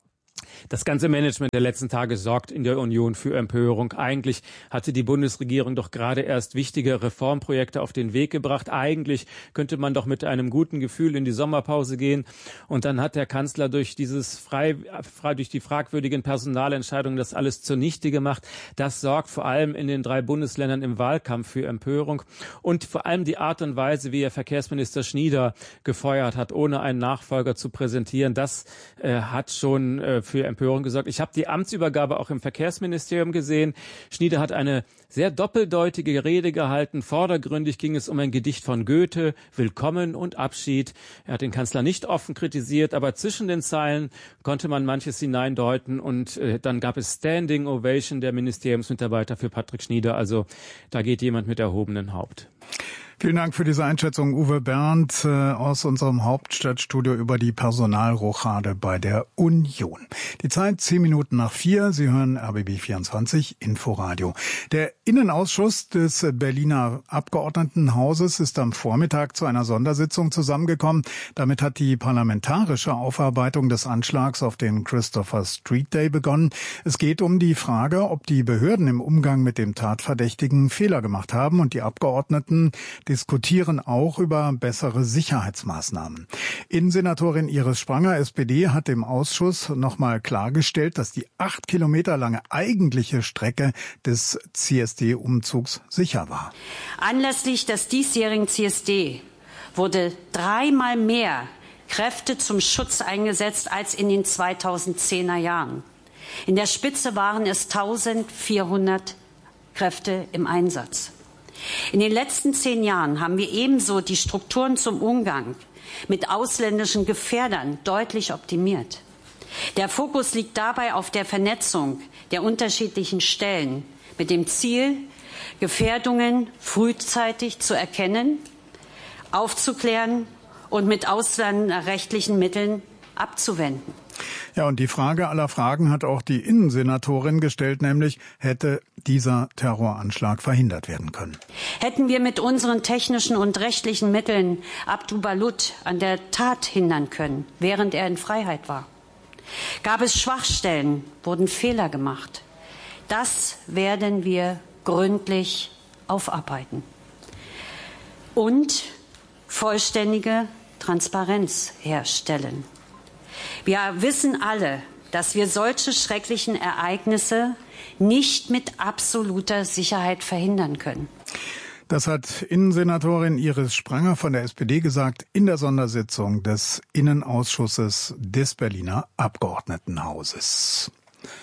Das ganze Management der letzten Tage sorgt in der Union für Empörung. Eigentlich hatte die Bundesregierung doch gerade erst wichtige Reformprojekte auf den Weg gebracht. Eigentlich könnte man doch mit einem guten Gefühl in die Sommerpause gehen. Und dann hat der Kanzler durch dieses frei, frei durch die fragwürdigen Personalentscheidungen das alles zunichte gemacht. Das sorgt vor allem in den drei Bundesländern im Wahlkampf für Empörung. Und vor allem die Art und Weise, wie er Verkehrsminister Schnieder gefeuert hat, ohne einen Nachfolger zu präsentieren, das äh, hat schon äh, für Empörung gesorgt. Ich habe die Amtsübergabe auch im Verkehrsministerium gesehen. Schnieder hat eine sehr doppeldeutige Rede gehalten. Vordergründig ging es um ein Gedicht von Goethe, Willkommen und Abschied. Er hat den Kanzler nicht offen kritisiert, aber zwischen den Zeilen konnte man manches hineindeuten. Und äh, dann gab es Standing Ovation der Ministeriumsmitarbeiter für Patrick Schnieder. Also da geht jemand mit erhobenem Haupt. Vielen Dank für diese Einschätzung, Uwe Bernd, äh, aus unserem Hauptstadtstudio über die Personalrochade bei der Union. Die Zeit zehn Minuten nach vier. Sie hören R B B vierundzwanzig Inforadio. Der Innenausschuss des Berliner Abgeordnetenhauses ist am Vormittag zu einer Sondersitzung zusammengekommen. Damit hat die parlamentarische Aufarbeitung des Anschlags auf den Christopher Street Day begonnen. Es geht um die Frage, ob die Behörden im Umgang mit dem Tatverdächtigen Fehler gemacht haben, und die Abgeordneten diskutieren auch über bessere Sicherheitsmaßnahmen. Innensenatorin Iris Spranger, S P D, hat dem Ausschuss nochmal klargestellt, dass die acht Kilometer lange eigentliche Strecke des C S D-Umzugs sicher war. Anlässlich des diesjährigen C S D wurde dreimal mehr Kräfte zum Schutz eingesetzt als in den zweitausendzehner Jahren. In der Spitze waren es eintausendvierhundert Kräfte im Einsatz. In den letzten zehn Jahren haben wir ebenso die Strukturen zum Umgang mit ausländischen Gefährdern deutlich optimiert. Der Fokus liegt dabei auf der Vernetzung der unterschiedlichen Stellen mit dem Ziel, Gefährdungen frühzeitig zu erkennen, aufzuklären und mit ausländerrechtlichen Mitteln abzuwenden. Ja, und die Frage aller Fragen hat auch die Innensenatorin gestellt, nämlich hätte dieser Terroranschlag verhindert werden können. Hätten wir mit unseren technischen und rechtlichen Mitteln Abdu Balut an der Tat hindern können, während er in Freiheit war? Gab es Schwachstellen, wurden Fehler gemacht? Das werden wir gründlich aufarbeiten. Und vollständige Transparenz herstellen. Wir wissen alle, dass wir solche schrecklichen Ereignisse nicht mit absoluter Sicherheit verhindern können. Das hat Innensenatorin Iris Spranger von der S P D gesagt in der Sondersitzung des Innenausschusses des Berliner Abgeordnetenhauses.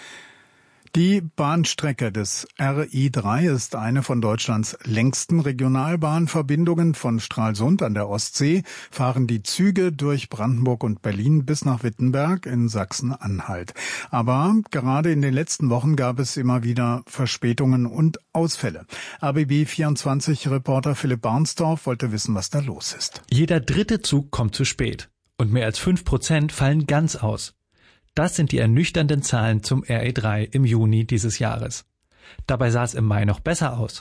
Die Bahnstrecke des R I drei ist eine von Deutschlands längsten Regionalbahnverbindungen. Von Stralsund an der Ostsee fahren die Züge durch Brandenburg und Berlin bis nach Wittenberg in Sachsen-Anhalt. Aber gerade in den letzten Wochen gab es immer wieder Verspätungen und Ausfälle. R B B vierundzwanzig-Reporter Philipp Barnsdorf wollte wissen, was da los ist. Jeder dritte Zug kommt zu spät und mehr als fünf Prozent fallen ganz aus. Das sind die ernüchternden Zahlen zum R E drei im Juni dieses Jahres. Dabei sah es im Mai noch besser aus.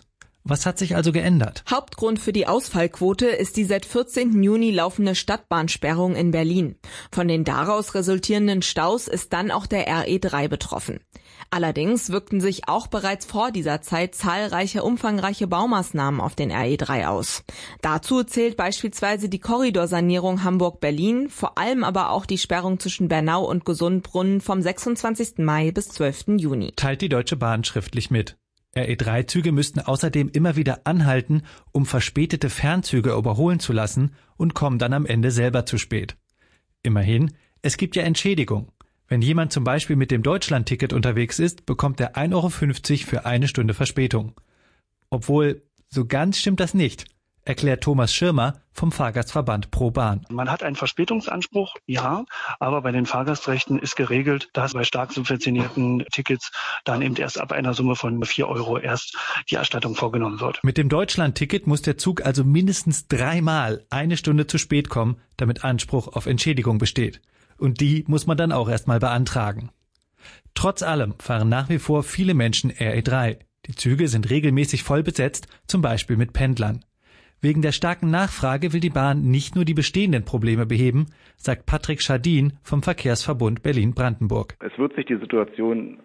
Was hat sich also geändert? Hauptgrund für die Ausfallquote ist die seit vierzehnten Juni laufende Stadtbahnsperrung in Berlin. Von den daraus resultierenden Staus ist dann auch der R E drei betroffen. Allerdings wirkten sich auch bereits vor dieser Zeit zahlreiche umfangreiche Baumaßnahmen auf den R E drei aus. Dazu zählt beispielsweise die Korridorsanierung Hamburg-Berlin, vor allem aber auch die Sperrung zwischen Bernau und Gesundbrunnen vom sechsundzwanzigsten Mai bis zwölften Juni. Teilt die Deutsche Bahn schriftlich mit. R E drei Züge müssten außerdem immer wieder anhalten, um verspätete Fernzüge überholen zu lassen und kommen dann am Ende selber zu spät. Immerhin, es gibt ja Entschädigung. Wenn jemand zum Beispiel mit dem Deutschland-Ticket unterwegs ist, bekommt er ein Euro fünfzig für eine Stunde Verspätung. Obwohl, so ganz stimmt das nicht, erklärt Thomas Schirmer vom Fahrgastverband Pro Bahn. Man hat einen Verspätungsanspruch, ja, aber bei den Fahrgastrechten ist geregelt, dass bei stark subventionierten Tickets dann eben erst ab einer Summe von vier Euro erst die Erstattung vorgenommen wird. Mit dem Deutschland-Ticket muss der Zug also mindestens dreimal eine Stunde zu spät kommen, damit Anspruch auf Entschädigung besteht. Und die muss man dann auch erstmal beantragen. Trotz allem fahren nach wie vor viele Menschen R E drei. Die Züge sind regelmäßig voll besetzt, zum Beispiel mit Pendlern. Wegen der starken Nachfrage will die Bahn nicht nur die bestehenden Probleme beheben, sagt Patrick Schadin vom Verkehrsverbund Berlin-Brandenburg. Es wird sich die Situation